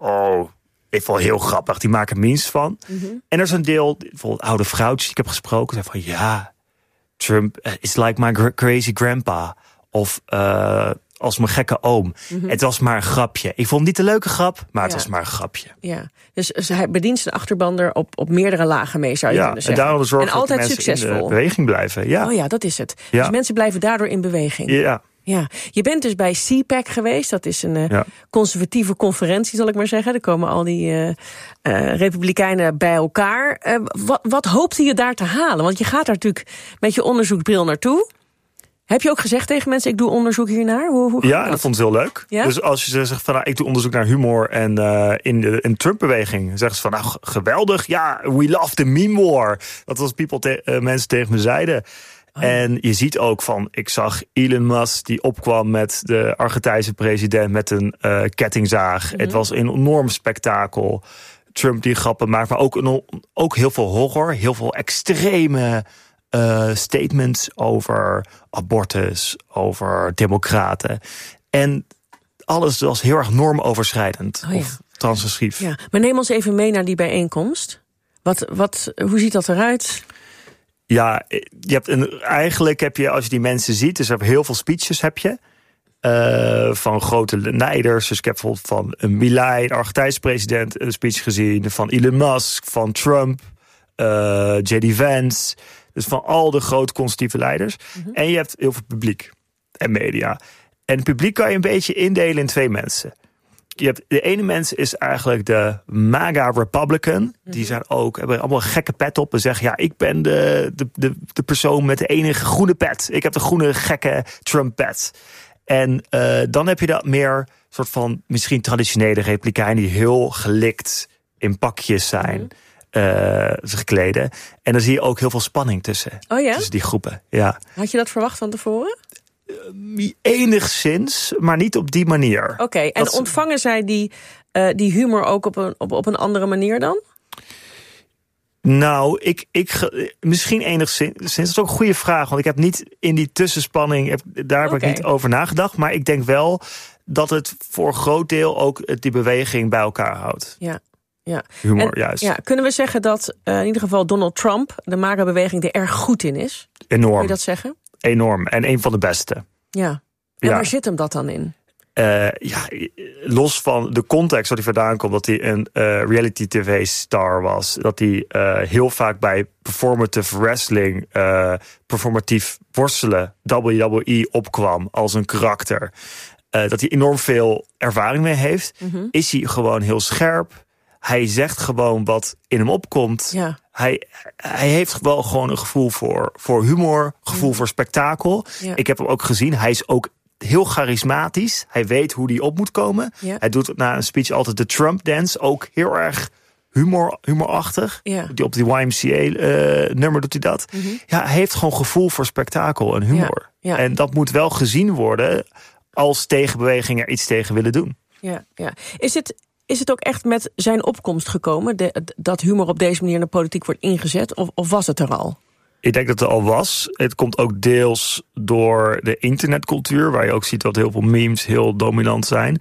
ik vond het heel grappig, die maken memes van. En er is een deel, bijvoorbeeld oude vrouwtjes die ik heb gesproken, zeggen van Trump is like my crazy grandpa. Of als mijn gekke oom. Het was maar een grapje. Ik vond het niet een leuke grap, maar het was maar een grapje. Ja, dus hij bedient zijn achterban er op meerdere lagen mee, zou je kunnen zeggen. En daarom zorgt en altijd dat mensen succesvol in de beweging blijven. Ja. Oh ja, dat is het. Dus mensen blijven daardoor in beweging. Ja, je bent dus bij CPAC geweest. Dat is een conservatieve conferentie, zal ik maar zeggen. Er komen al die republikeinen bij elkaar. Wat hoopte je daar te halen? Want je gaat daar natuurlijk met je onderzoeksbril naartoe. Heb je ook gezegd tegen mensen, ik doe onderzoek hiernaar? Hoe dat vond ze heel leuk. Ja? Dus als je zegt van, ik doe onderzoek naar humor en in de Trump-beweging, zeggen ze van, geweldig, we love the meme war. Dat was mensen tegen me zeiden. En je ziet ook ik zag Elon Musk die opkwam met de Argentijnse president met een kettingzaag. Het was een enorm spektakel. Trump die grappen maakt, maar ook heel veel horror, heel veel extreme statements over abortus, over democraten. En alles was heel erg normoverschrijdend of transgressief. Ja. Maar neem ons even mee naar die bijeenkomst. Hoe ziet dat eruit? Ja, eigenlijk heb je, als je die mensen ziet, dus er heel veel speeches heb je. Van grote leiders. Dus ik heb bijvoorbeeld van Milei, de Argentijnse president, een speech gezien. Van Elon Musk, van Trump, J.D. Vance. Dus van al de grote conservatieve leiders. En je hebt heel veel publiek en media. En het publiek kan je een beetje indelen in twee mensen. De ene mens is eigenlijk de MAGA Republican. Die hebben allemaal een gekke pet op en zeggen, ik ben de persoon met de enige groene pet. Ik heb de groene gekke Trump pet. En dan heb je dat meer soort van misschien traditionele republikeinen die heel gelikt in pakjes zijn. Zich kleden. En dan zie je ook heel veel spanning tussen die groepen. Ja. Had je dat verwacht van tevoren? Enigszins, maar niet op die manier. Oké, en ontvangen zij die humor ook op een andere manier dan? Nou, misschien enigszins. Dat is ook een goede vraag, want ik heb niet in die tussenspanning, daar heb ik niet over nagedacht. Maar ik denk wel dat het voor een groot deel ook die beweging bij elkaar houdt. Ja. Humor, juist. Ja, kunnen we zeggen dat in ieder geval Donald Trump, de MAGA-beweging, er erg goed in is? Enorm. Kun je dat zeggen? Enorm. En een van de beste. Ja. En waar zit hem dat dan in? los van de context waar hij vandaan komt, dat hij een reality tv-star was, dat hij heel vaak bij performative wrestling, performatief worstelen, WWE opkwam als een karakter, dat hij enorm veel ervaring mee heeft, is hij gewoon heel scherp. Hij zegt gewoon wat in hem opkomt. Ja. Hij heeft wel gewoon een gevoel voor humor, gevoel voor spektakel. Ja. Ik heb hem ook gezien. Hij is ook heel charismatisch. Hij weet hoe hij op moet komen. Ja. Hij doet na een speech altijd de Trump dance. Ook heel erg humorachtig. Ja. Op die YMCA-nummer doet hij dat. Ja, hij heeft gewoon gevoel voor spektakel en humor. Ja. Ja. En dat moet wel gezien worden als tegenbewegingen er iets tegen willen doen. Ja. Is het ook echt met zijn opkomst gekomen, dat humor op deze manier in de politiek wordt ingezet? Of was het er al? Ik denk dat het al was. Het komt ook deels door de internetcultuur, waar je ook ziet dat heel veel memes heel dominant zijn.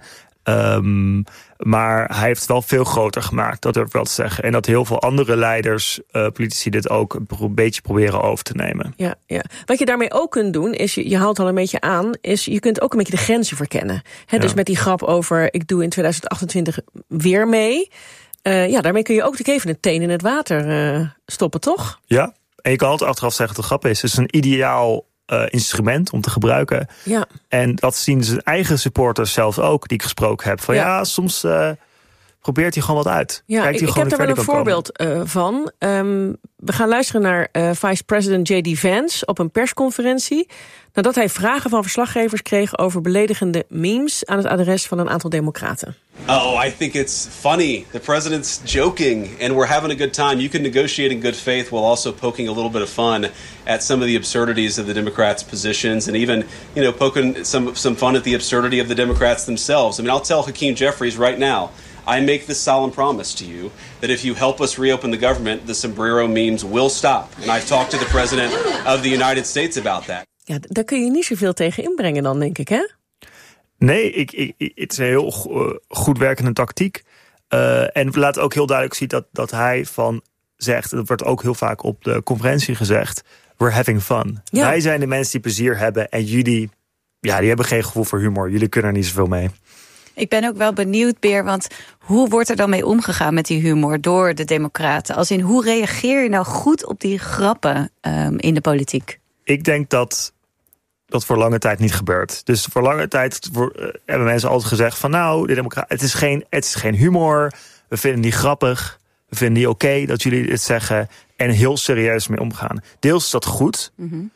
Maar hij heeft het wel veel groter gemaakt, dat durf ik wel te zeggen. En dat heel veel andere leiders, politici, dit ook een beetje proberen over te nemen. Ja. Wat je daarmee ook kunt doen, is, je haalt al een beetje aan, is je kunt ook een beetje de grenzen verkennen. Dus met die grap over, ik doe in 2028 weer mee. Daarmee kun je ook even een teen in het water stoppen, toch? Ja, en je kan altijd achteraf zeggen dat het grap is. Het is een ideaal instrument om te gebruiken. Ja. En dat zien zijn eigen supporters zelf ook, die ik gesproken heb. Van soms probeert hij gewoon wat uit. Ja, Kijkt hij ik gewoon heb daar wel een verder kan voorbeeld van. We gaan luisteren naar vice-president J.D. Vance op een persconferentie, nadat hij vragen van verslaggevers kreeg over beledigende memes aan het adres van een aantal democraten. Oh, I think it's funny. The president's joking and we're having a good time. You can negotiate in good faith while also poking a little bit of fun at some of the absurdities of the Democrats' positions and even, poking some fun at the absurdity of the Democrats themselves. I mean, I'll tell Hakeem Jeffries right now, I make this solemn promise to you that if you help us reopen the government, the sombrero memes will stop. And I've talked to the president of the United States about that. Ja, daar kun je niet zoveel tegen inbrengen dan, denk ik, hè? Nee, het is een heel goed werkende tactiek. En we laten ook heel duidelijk zien dat hij van zegt, dat wordt ook heel vaak op de conferentie gezegd, we're having fun. Ja. Wij zijn de mensen die plezier hebben en jullie, die hebben geen gevoel voor humor. Jullie kunnen er niet zoveel mee. Ik ben ook wel benieuwd, Beer, want hoe wordt er dan mee omgegaan met die humor door de democraten? Als in, hoe reageer je nou goed op die grappen in de politiek? Ik denk dat voor lange tijd niet gebeurt. Dus voor lange tijd hebben mensen altijd gezegd van de democraten, het is geen humor, we vinden die grappig, we vinden die oké dat jullie dit zeggen en heel serieus mee omgaan. Deels is dat goed,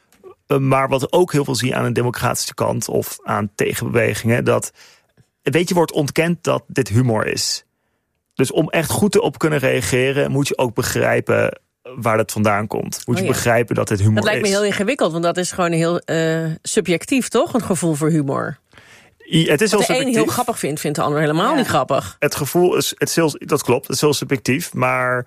maar wat we ook heel veel zien aan de democratische kant of aan tegenbewegingen, dat wordt ontkend dat dit humor is. Dus om echt goed op kunnen reageren, moet je ook begrijpen waar dat vandaan komt. Moet je begrijpen dat het humor is. Dat lijkt me heel ingewikkeld, want dat is gewoon heel subjectief, toch? Een gevoel voor humor. Het is wat de een heel grappig vindt de ander helemaal niet grappig. Het gevoel is, dat klopt, het is heel subjectief. Maar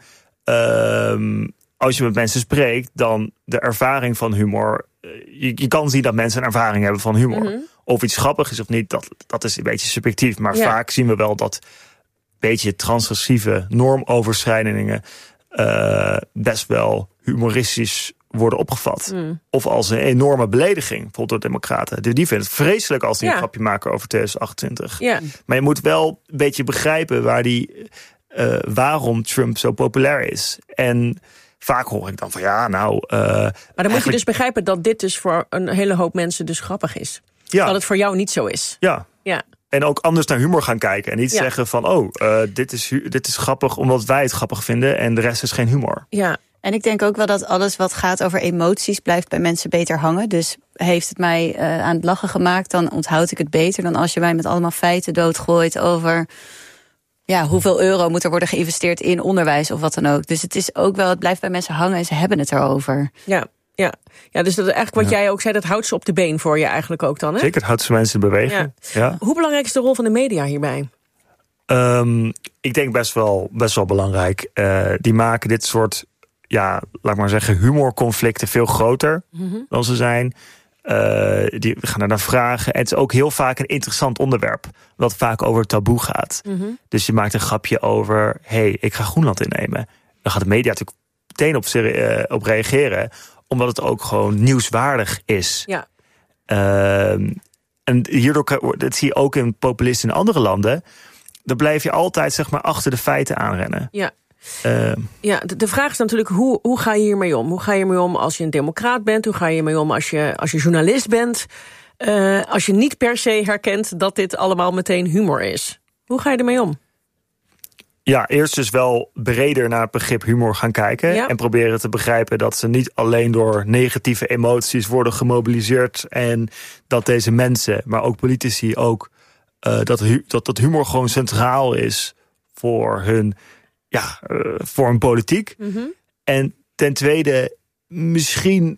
als je met mensen spreekt, dan de ervaring van humor, je kan zien dat mensen een ervaring hebben van humor. Of iets grappig is of niet, dat is een beetje subjectief. Maar vaak zien we wel dat beetje transgressieve normoverschrijdingen best wel humoristisch worden opgevat. Of als een enorme belediging, bijvoorbeeld door democraten. Die vinden het vreselijk als die een grapje maken over 2028. Ja. Maar je moet wel een beetje begrijpen waarom Trump zo populair is. En vaak hoor ik dan van maar dan moet je dus begrijpen dat dit dus voor een hele hoop mensen dus grappig is. Ja. Dat het voor jou niet zo is. Ja. En ook anders naar humor gaan kijken. En niet zeggen van, dit is grappig omdat wij het grappig vinden en de rest is geen humor. Ja. En ik denk ook wel dat alles wat gaat over emoties blijft bij mensen beter hangen. Dus heeft het mij aan het lachen gemaakt, dan onthoud ik het beter dan als je mij met allemaal feiten doodgooit over hoeveel euro moet er worden geïnvesteerd in onderwijs of wat dan ook. Dus het is ook wel, het blijft bij mensen hangen en ze hebben het erover. Ja, dus dat eigenlijk wat jij ook zei, dat houdt ze op de been voor je eigenlijk ook dan, hè? Zeker, het houdt ze mensen in beweging. Ja. Hoe belangrijk is de rol van de media hierbij? Ik denk best wel belangrijk. Die maken dit soort, laat ik maar zeggen, humorconflicten veel groter dan ze zijn. Die gaan er naar vragen. En het is ook heel vaak een interessant onderwerp, wat vaak over taboe gaat. Dus je maakt een grapje over, ik ga Groenland innemen. Dan gaat de media natuurlijk meteen op reageren, omdat het ook gewoon nieuwswaardig is. Ja. En en hierdoor, dat zie je ook in populisten in andere landen, dan blijf je altijd zeg maar achter de feiten aanrennen. Ja. De vraag is natuurlijk, hoe ga je hiermee om? Hoe ga je hiermee om als je een democraat bent? Hoe ga je hiermee om als je journalist bent? Als je niet per se herkent dat dit allemaal meteen humor is. Hoe ga je ermee om? Ja, eerst dus wel breder naar het begrip humor gaan kijken. Ja. En proberen te begrijpen dat ze niet alleen door negatieve emoties worden gemobiliseerd. En dat deze mensen, maar ook politici ook, dat humor gewoon centraal is voor hun politiek. Mm-hmm. En ten tweede, misschien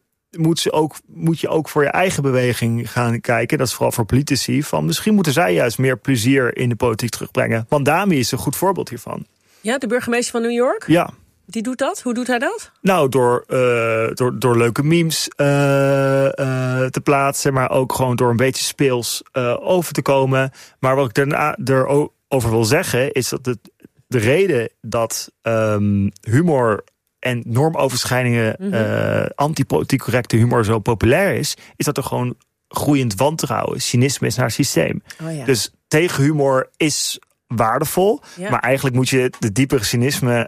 moet je ook voor je eigen beweging gaan kijken. Dat is vooral voor politici. Van misschien moeten zij juist meer plezier in de politiek terugbrengen. Want Dami is een goed voorbeeld hiervan. Ja, de burgemeester van New York? Ja. Die doet dat? Hoe doet hij dat? Nou, door leuke memes te plaatsen. Maar ook gewoon door een beetje speels over te komen. Maar wat ik daarna erover wil zeggen is dat de reden dat humor en normoverschrijdingen, antipolitiek correcte humor zo populair is dat er gewoon groeiend wantrouwen, cynisme is naar het systeem. Oh ja. Dus tegenhumor is waardevol, maar eigenlijk moet je de diepere cynisme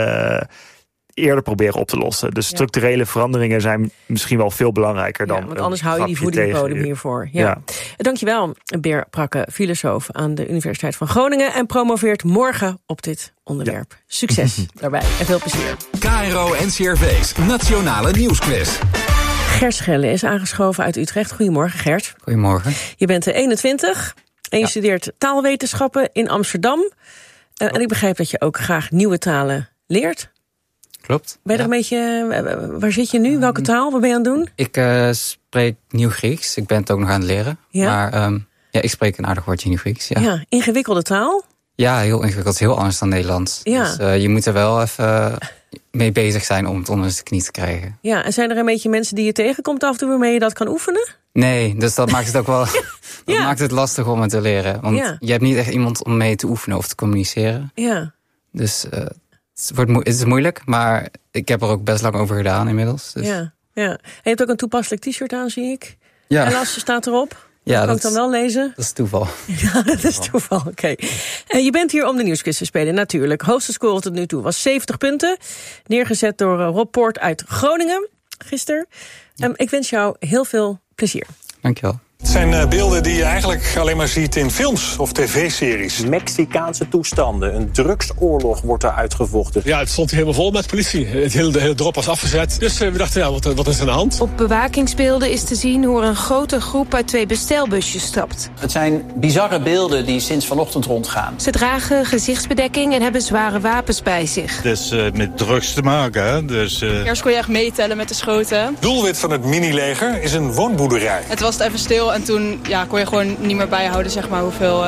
eerder proberen op te lossen. Dus structurele veranderingen zijn misschien wel veel belangrijker dan. Want anders hou je die voedingsbodem hiervoor. Ja. Dankjewel, Beer Prakke, filosoof aan de Universiteit van Groningen en promoveert morgen op dit onderwerp. Ja. Succes daarbij en veel plezier. KRO NCRV's Nationale Nieuwsquiz. Gert Schelle is aangeschoven uit Utrecht. Goedemorgen, Gert. Goedemorgen. Je bent 21 en je studeert taalwetenschappen in Amsterdam. En ik begrijp dat je ook graag nieuwe talen leert. Klopt. Ben je er een beetje, waar zit je nu? Welke taal? Wat ben je aan het doen? Ik spreek Nieuw-Grieks. Ik ben het ook nog aan het leren. Ja? Maar ik spreek een aardig woordje Nieuw-Grieks. Ja, ingewikkelde taal? Ja, heel ingewikkeld. Heel anders dan Nederlands. Ja. Dus je moet er wel even mee bezig zijn om het onder de knie te krijgen. Ja, en zijn er een beetje mensen die je tegenkomt af en toe waarmee je dat kan oefenen? Nee, dus dat maakt het ook wel maakt het lastig om het te leren. Want je hebt niet echt iemand om mee te oefenen of te communiceren. Ja. Dus het is moeilijk, maar ik heb er ook best lang over gedaan inmiddels. Dus. Ja. En je hebt ook een toepasselijk t-shirt aan, zie ik. Ja. Helaas staat erop. Ja, dat kan ik dan wel lezen? Dat is toeval. Ja, dat is toeval, oké. Je bent hier om de nieuwsquiz te spelen, natuurlijk. Hoogste score tot nu toe was 70 punten. Neergezet door Rob Poort uit Groningen, gisteren. Ik wens jou heel veel plezier. Dankjewel. Het zijn beelden die je eigenlijk alleen maar ziet in films of tv-series. Mexicaanse toestanden, een drugsoorlog wordt daar uitgevochten. Ja, het stond helemaal vol met politie. Het hele dorp was afgezet. Dus we dachten, wat is er aan de hand? Op bewakingsbeelden is te zien hoe er een grote groep uit 2 bestelbusjes stapt. Het zijn bizarre beelden die sinds vanochtend rondgaan. Ze dragen gezichtsbedekking en hebben zware wapens bij zich. Dus met drugs te maken, hè? Dus, Eerst kon je echt meetellen met de schoten. Doelwit van het mini-leger is een woonboerderij. Het was even stil. En toen kon je gewoon niet meer bijhouden zeg maar, hoeveel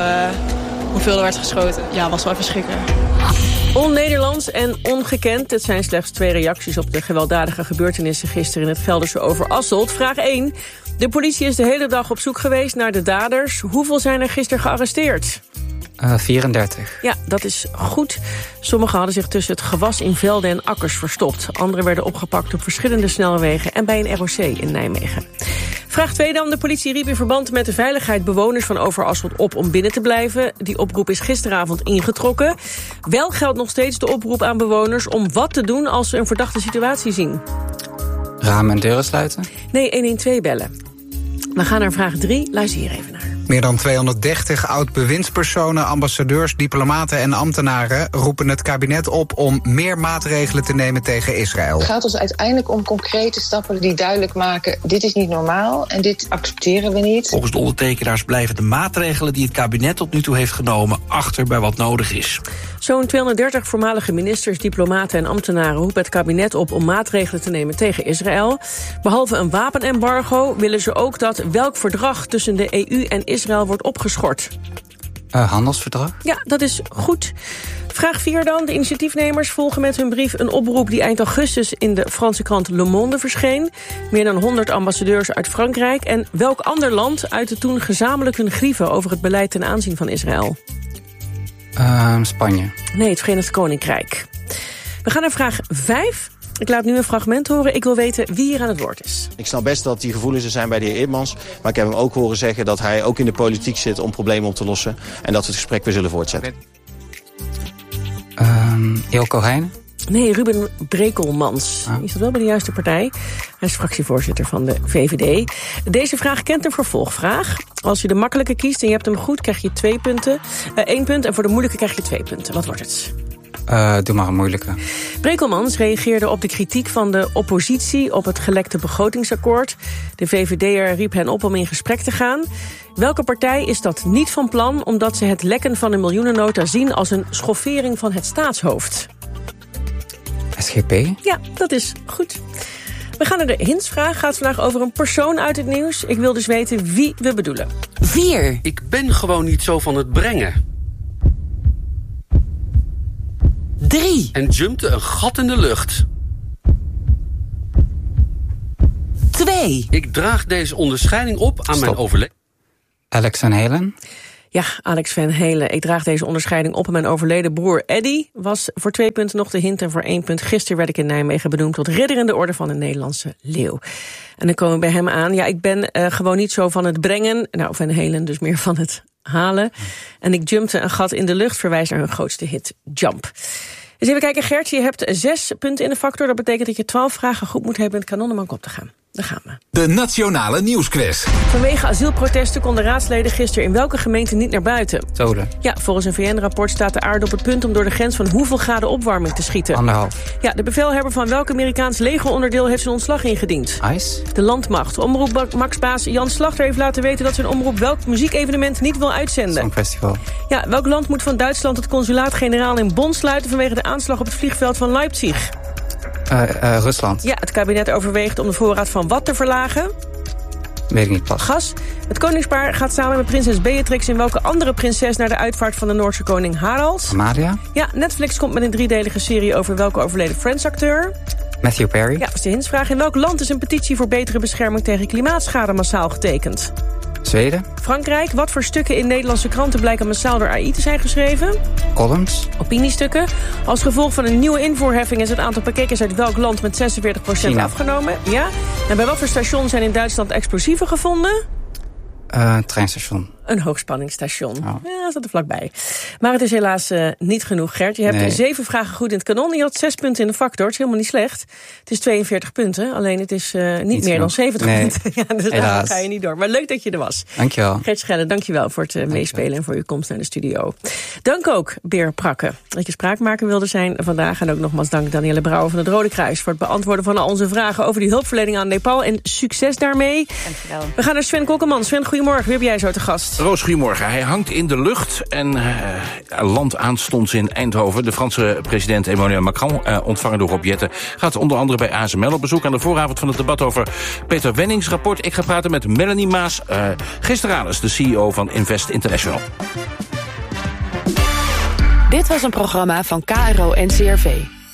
er werd geschoten. Ja, was wel even schrikken. On-Nederlands en ongekend. Het zijn slechts 2 reacties op de gewelddadige gebeurtenissen gisteren in het Gelderse Overasselt. Vraag 1. De politie is de hele dag op zoek geweest naar de daders. Hoeveel zijn er gisteren gearresteerd? 34. Ja, dat is goed. Sommigen hadden zich tussen het gewas in velden en akkers verstopt. Anderen werden opgepakt op verschillende snelwegen en bij een ROC in Nijmegen. Vraag 2 dan. De politie riep in verband met de veiligheid bewoners van Overasselt op om binnen te blijven. Die oproep is gisteravond ingetrokken. Wel geldt nog steeds de oproep aan bewoners om wat te doen als ze een verdachte situatie zien. Ramen en deuren sluiten? Nee, 112 bellen. We gaan naar vraag 3. Luister hier even naar. Meer dan 230 oud-bewindspersonen, ambassadeurs, diplomaten en ambtenaren roepen het kabinet op om meer maatregelen te nemen tegen Israël. Het gaat ons uiteindelijk om concrete stappen die duidelijk maken: dit is niet normaal en dit accepteren we niet. Volgens de ondertekenaars blijven de maatregelen die het kabinet tot nu toe heeft genomen achter bij wat nodig is. Zo'n 230 voormalige ministers, diplomaten en ambtenaren roepen het kabinet op om maatregelen te nemen tegen Israël. Behalve een wapenembargo willen ze ook dat welk verdrag tussen de EU en Israël wordt opgeschort. Handelsverdrag? Ja, dat is goed. Vraag 4 dan. De initiatiefnemers volgen met hun brief een oproep die eind augustus in de Franse krant Le Monde verscheen. Meer dan 100 ambassadeurs uit Frankrijk. En welk ander land uitte toen gezamenlijk hun grieven over het beleid ten aanzien van Israël? Spanje. Nee, het Verenigd Koninkrijk. We gaan naar vraag 5. Ik laat nu een fragment horen. Ik wil weten wie hier aan het woord is. Ik snap best dat die gevoelens er zijn bij de heer Eerdmans. Maar ik heb hem ook horen zeggen dat hij ook in de politiek zit om problemen op te lossen. En dat we het gesprek weer zullen voortzetten. Ilko Heijnen? Nee, Ruben Brekelmans. Die is dat wel bij de juiste partij. Hij is fractievoorzitter van de VVD. Deze vraag kent een vervolgvraag. Als je de makkelijke kiest en je hebt hem goed, krijg je 2 punten. 1 punt en voor de moeilijke krijg je 2 punten. Wat wordt het? Doe maar een moeilijke. Brekelmans reageerde op de kritiek van de oppositie op het gelekte begrotingsakkoord. De VVD'er riep hen op om in gesprek te gaan. Welke partij is dat niet van plan omdat ze het lekken van een miljoenennota zien als een schoffering van het staatshoofd? SGP? Ja, dat is goed. We gaan naar de hintsvraag. Gaat vandaag over een persoon uit het nieuws. Ik wil dus weten wie we bedoelen. 4. Ik ben gewoon niet zo van het brengen. 3. En jumpte een gat in de lucht. 2. Ik draag deze onderscheiding op aan mijn overleden. Alex Van Halen? Ja, Alex Van Halen. Ik draag deze onderscheiding op aan mijn overleden broer Eddy. Was voor 2 punten nog de hint en voor 1 punt. Gisteren werd ik in Nijmegen benoemd tot ridder in de orde van de Nederlandse leeuw. En dan komen we bij hem aan. Ja, ik ben gewoon niet zo van het brengen. Nou, Van Halen dus meer van het halen. En ik jumpte een gat in de lucht, verwijst naar hun grootste hit, Jump. Dus even kijken, Gert, je hebt 6 punten in de factor. Dat betekent dat je 12 vragen goed moet hebben en het kanonnenbank op te gaan. Daar gaan we. De Nationale Nieuwsquiz. Vanwege asielprotesten konden raadsleden gisteren in welke gemeente niet naar buiten? Tolen. Ja, volgens een VN-rapport staat de aarde op het punt om door de grens van hoeveel graden opwarming te schieten? 1,5. Ja, de bevelhebber van welk Amerikaans legeronderdeel heeft zijn ontslag ingediend? ICE. De landmacht. Omroep Max-baas Jan Slachter heeft laten weten dat zijn omroep welk muziekevenement niet wil uitzenden. Songfestival. Ja, welk land moet van Duitsland het consulaat-generaal in Bonn sluiten vanwege de aanslag op het vliegveld van Leipzig? Rusland. Ja, het kabinet overweegt om de voorraad van wat te verlagen? Weet ik niet pas. Gas. Het koningspaar gaat samen met prinses Beatrix en welke andere prinses naar de uitvaart van de Noordse koning Harald? Amalia. Ja, Netflix komt met een 3-delige serie over welke overleden Friends-acteur? Matthew Perry. Ja, dat is de hintsvraag. In welk land is een petitie voor betere bescherming tegen klimaatschade massaal getekend? Zweden. Frankrijk. Wat voor stukken in Nederlandse kranten blijken massaal door AI te zijn geschreven? Columns. Opiniestukken. Als gevolg van een nieuwe invoerheffing is het aantal bekijkers uit welk land met 46% afgenomen? Ja. En bij wat voor station zijn in Duitsland explosieven gevonden? Treinstation. Een hoogspanningsstation. Oh. Ja, dat zat er vlakbij. Maar het is helaas niet genoeg, Gert. Je hebt 7 vragen goed in het kanon. Je had 6 punten in de factor. Het is helemaal niet slecht. Het is 42 punten. Alleen het is niet meer dan 70 punten. Ja, dus daar ga je niet door. Maar leuk dat je er was. Dankjewel. Gert Schelle, dankjewel voor het meespelen en voor je komst naar de studio. Dank ook, Beer Prakke, dat je spraakmaker wilde zijn vandaag. En ook nogmaals dank Danielle Brouwer van het Rode Kruis voor het beantwoorden van al onze vragen over die hulpverlening aan Nepal. En succes daarmee. Dankjewel. We gaan naar Sven Kokkelman. Sven, goedemorgen. Wie heb jij zo te gast? Roos, goedemorgen. Hij hangt in de lucht en landt aanstonds in Eindhoven. De Franse president Emmanuel Macron, ontvangen door Rob Jetten, gaat onder andere bij ASML op bezoek aan de vooravond van het debat over Peter Wennings rapport. Ik ga praten met Melanie Maas, Gisteranus, de CEO van Invest International. Dit was een programma van KRO-NCRV.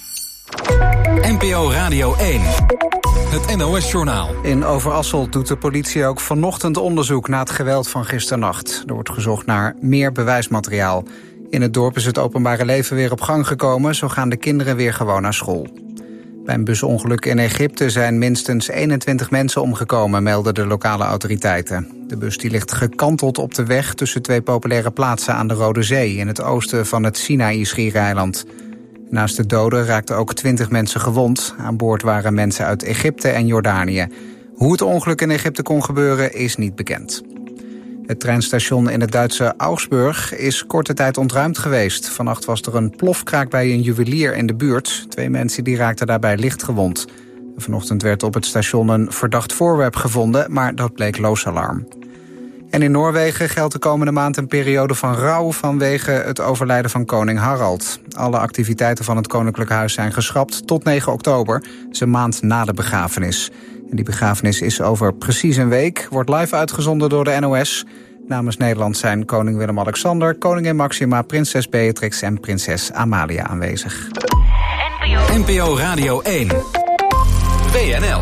NPO Radio 1. Het NOS-journaal. In Overasselt doet de politie ook vanochtend onderzoek naar het geweld van gisternacht. Er wordt gezocht naar meer bewijsmateriaal. In het dorp is het openbare leven weer op gang gekomen. Zo gaan de kinderen weer gewoon naar school. Bij een busongeluk in Egypte zijn minstens 21 mensen omgekomen, melden de lokale autoriteiten. De bus die ligt gekanteld op de weg tussen 2 populaire plaatsen aan de Rode Zee, in het oosten van het Sinaï-schiereiland. Naast de doden raakten ook 20 mensen gewond. Aan boord waren mensen uit Egypte en Jordanië. Hoe het ongeluk in Egypte kon gebeuren is niet bekend. Het treinstation in het Duitse Augsburg is korte tijd ontruimd geweest. Vannacht was er een plofkraak bij een juwelier in de buurt. 2 mensen die raakten daarbij licht gewond. Vanochtend werd op het station een verdacht voorwerp gevonden, maar dat bleek loos alarm. En in Noorwegen geldt de komende maand een periode van rouw vanwege het overlijden van koning Harald. Alle activiteiten van het Koninklijk Huis zijn geschrapt tot 9 oktober, dus een maand na de begrafenis. En die begrafenis is over precies een week, wordt live uitgezonden door de NOS. Namens Nederland zijn koning Willem-Alexander, koningin Maxima, prinses Beatrix en prinses Amalia aanwezig. NPO Radio 1. WNL.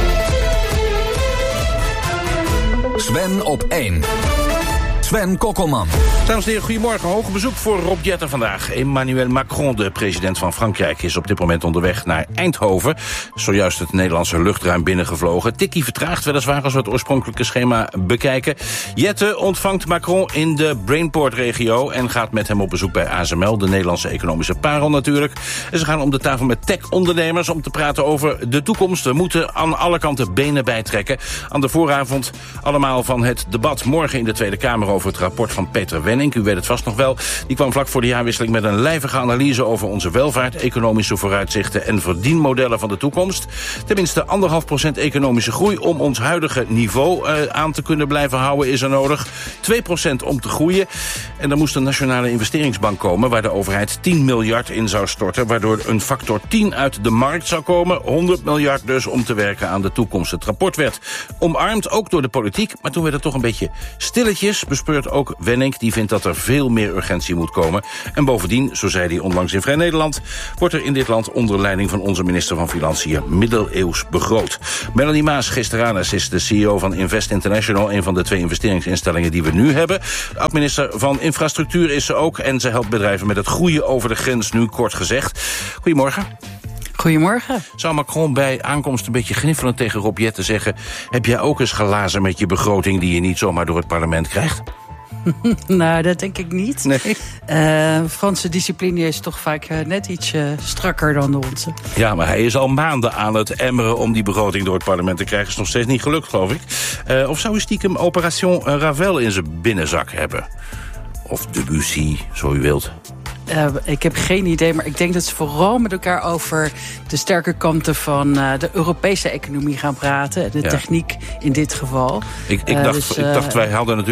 Sven op 1. Sven Kokkelman. Dames en heren, goedemorgen. Hoog bezoek voor Rob Jetten vandaag. Emmanuel Macron, de president van Frankrijk, is op dit moment onderweg naar Eindhoven. Zojuist het Nederlandse luchtruim binnengevlogen. Tikkie vertraagd weliswaar als we het oorspronkelijke schema bekijken. Jetten ontvangt Macron in de Brainport-regio en gaat met hem op bezoek bij ASML, de Nederlandse economische parel natuurlijk. En ze gaan om de tafel met tech-ondernemers om te praten over de toekomst. We moeten aan alle kanten benen bijtrekken. Aan de vooravond allemaal van het debat morgen in de Tweede Kamer over het rapport van Peter Wenning. U weet het vast nog wel. Die kwam vlak voor de jaarwisseling met een lijvige analyse over onze welvaart, economische vooruitzichten en verdienmodellen van de toekomst. Tenminste 1,5% economische groei om ons huidige niveau aan te kunnen blijven houden is er nodig. 2% om te groeien. En er moest een nationale investeringsbank komen waar de overheid 10 miljard in zou storten, waardoor een factor 10 uit de markt zou komen. 100 miljard dus om te werken aan de toekomst. Het rapport werd omarmd, ook door de politiek, maar toen werd het toch een beetje stilletjes. Bespeurt ook Wenning, die vindt dat er veel meer urgentie moet komen. En bovendien, zo zei hij onlangs in Vrij Nederland, wordt er in dit land onder leiding van onze minister van Financiën middeleeuws begroot. Melanie Maas Gisteranus is de CEO van Invest International, een van de 2 investeringsinstellingen die we nu hebben. Oud-minister van Infrastructuur is ze ook en ze helpt bedrijven met het groeien over de grens, nu kort gezegd. Goedemorgen. Goedemorgen. Zou Macron bij aankomst een beetje gniffelend tegen Rob Jetten zeggen, heb jij ook eens gelazen met je begroting die je niet zomaar door het parlement krijgt? Nou, dat denk ik niet. Nee. Franse discipline is toch vaak net iets strakker dan de onze. Ja, maar hij is al maanden aan het emmeren om die begroting door het parlement te krijgen. Is nog steeds niet gelukt, geloof ik. Of zou hij stiekem Operation Ravel in zijn binnenzak hebben? Of Debussy, zo u wilt. Ik heb geen idee, maar ik denk dat ze vooral met elkaar over de sterke kanten van de Europese economie gaan praten. De techniek in dit geval. Ik dacht, wij hadden natuurlijk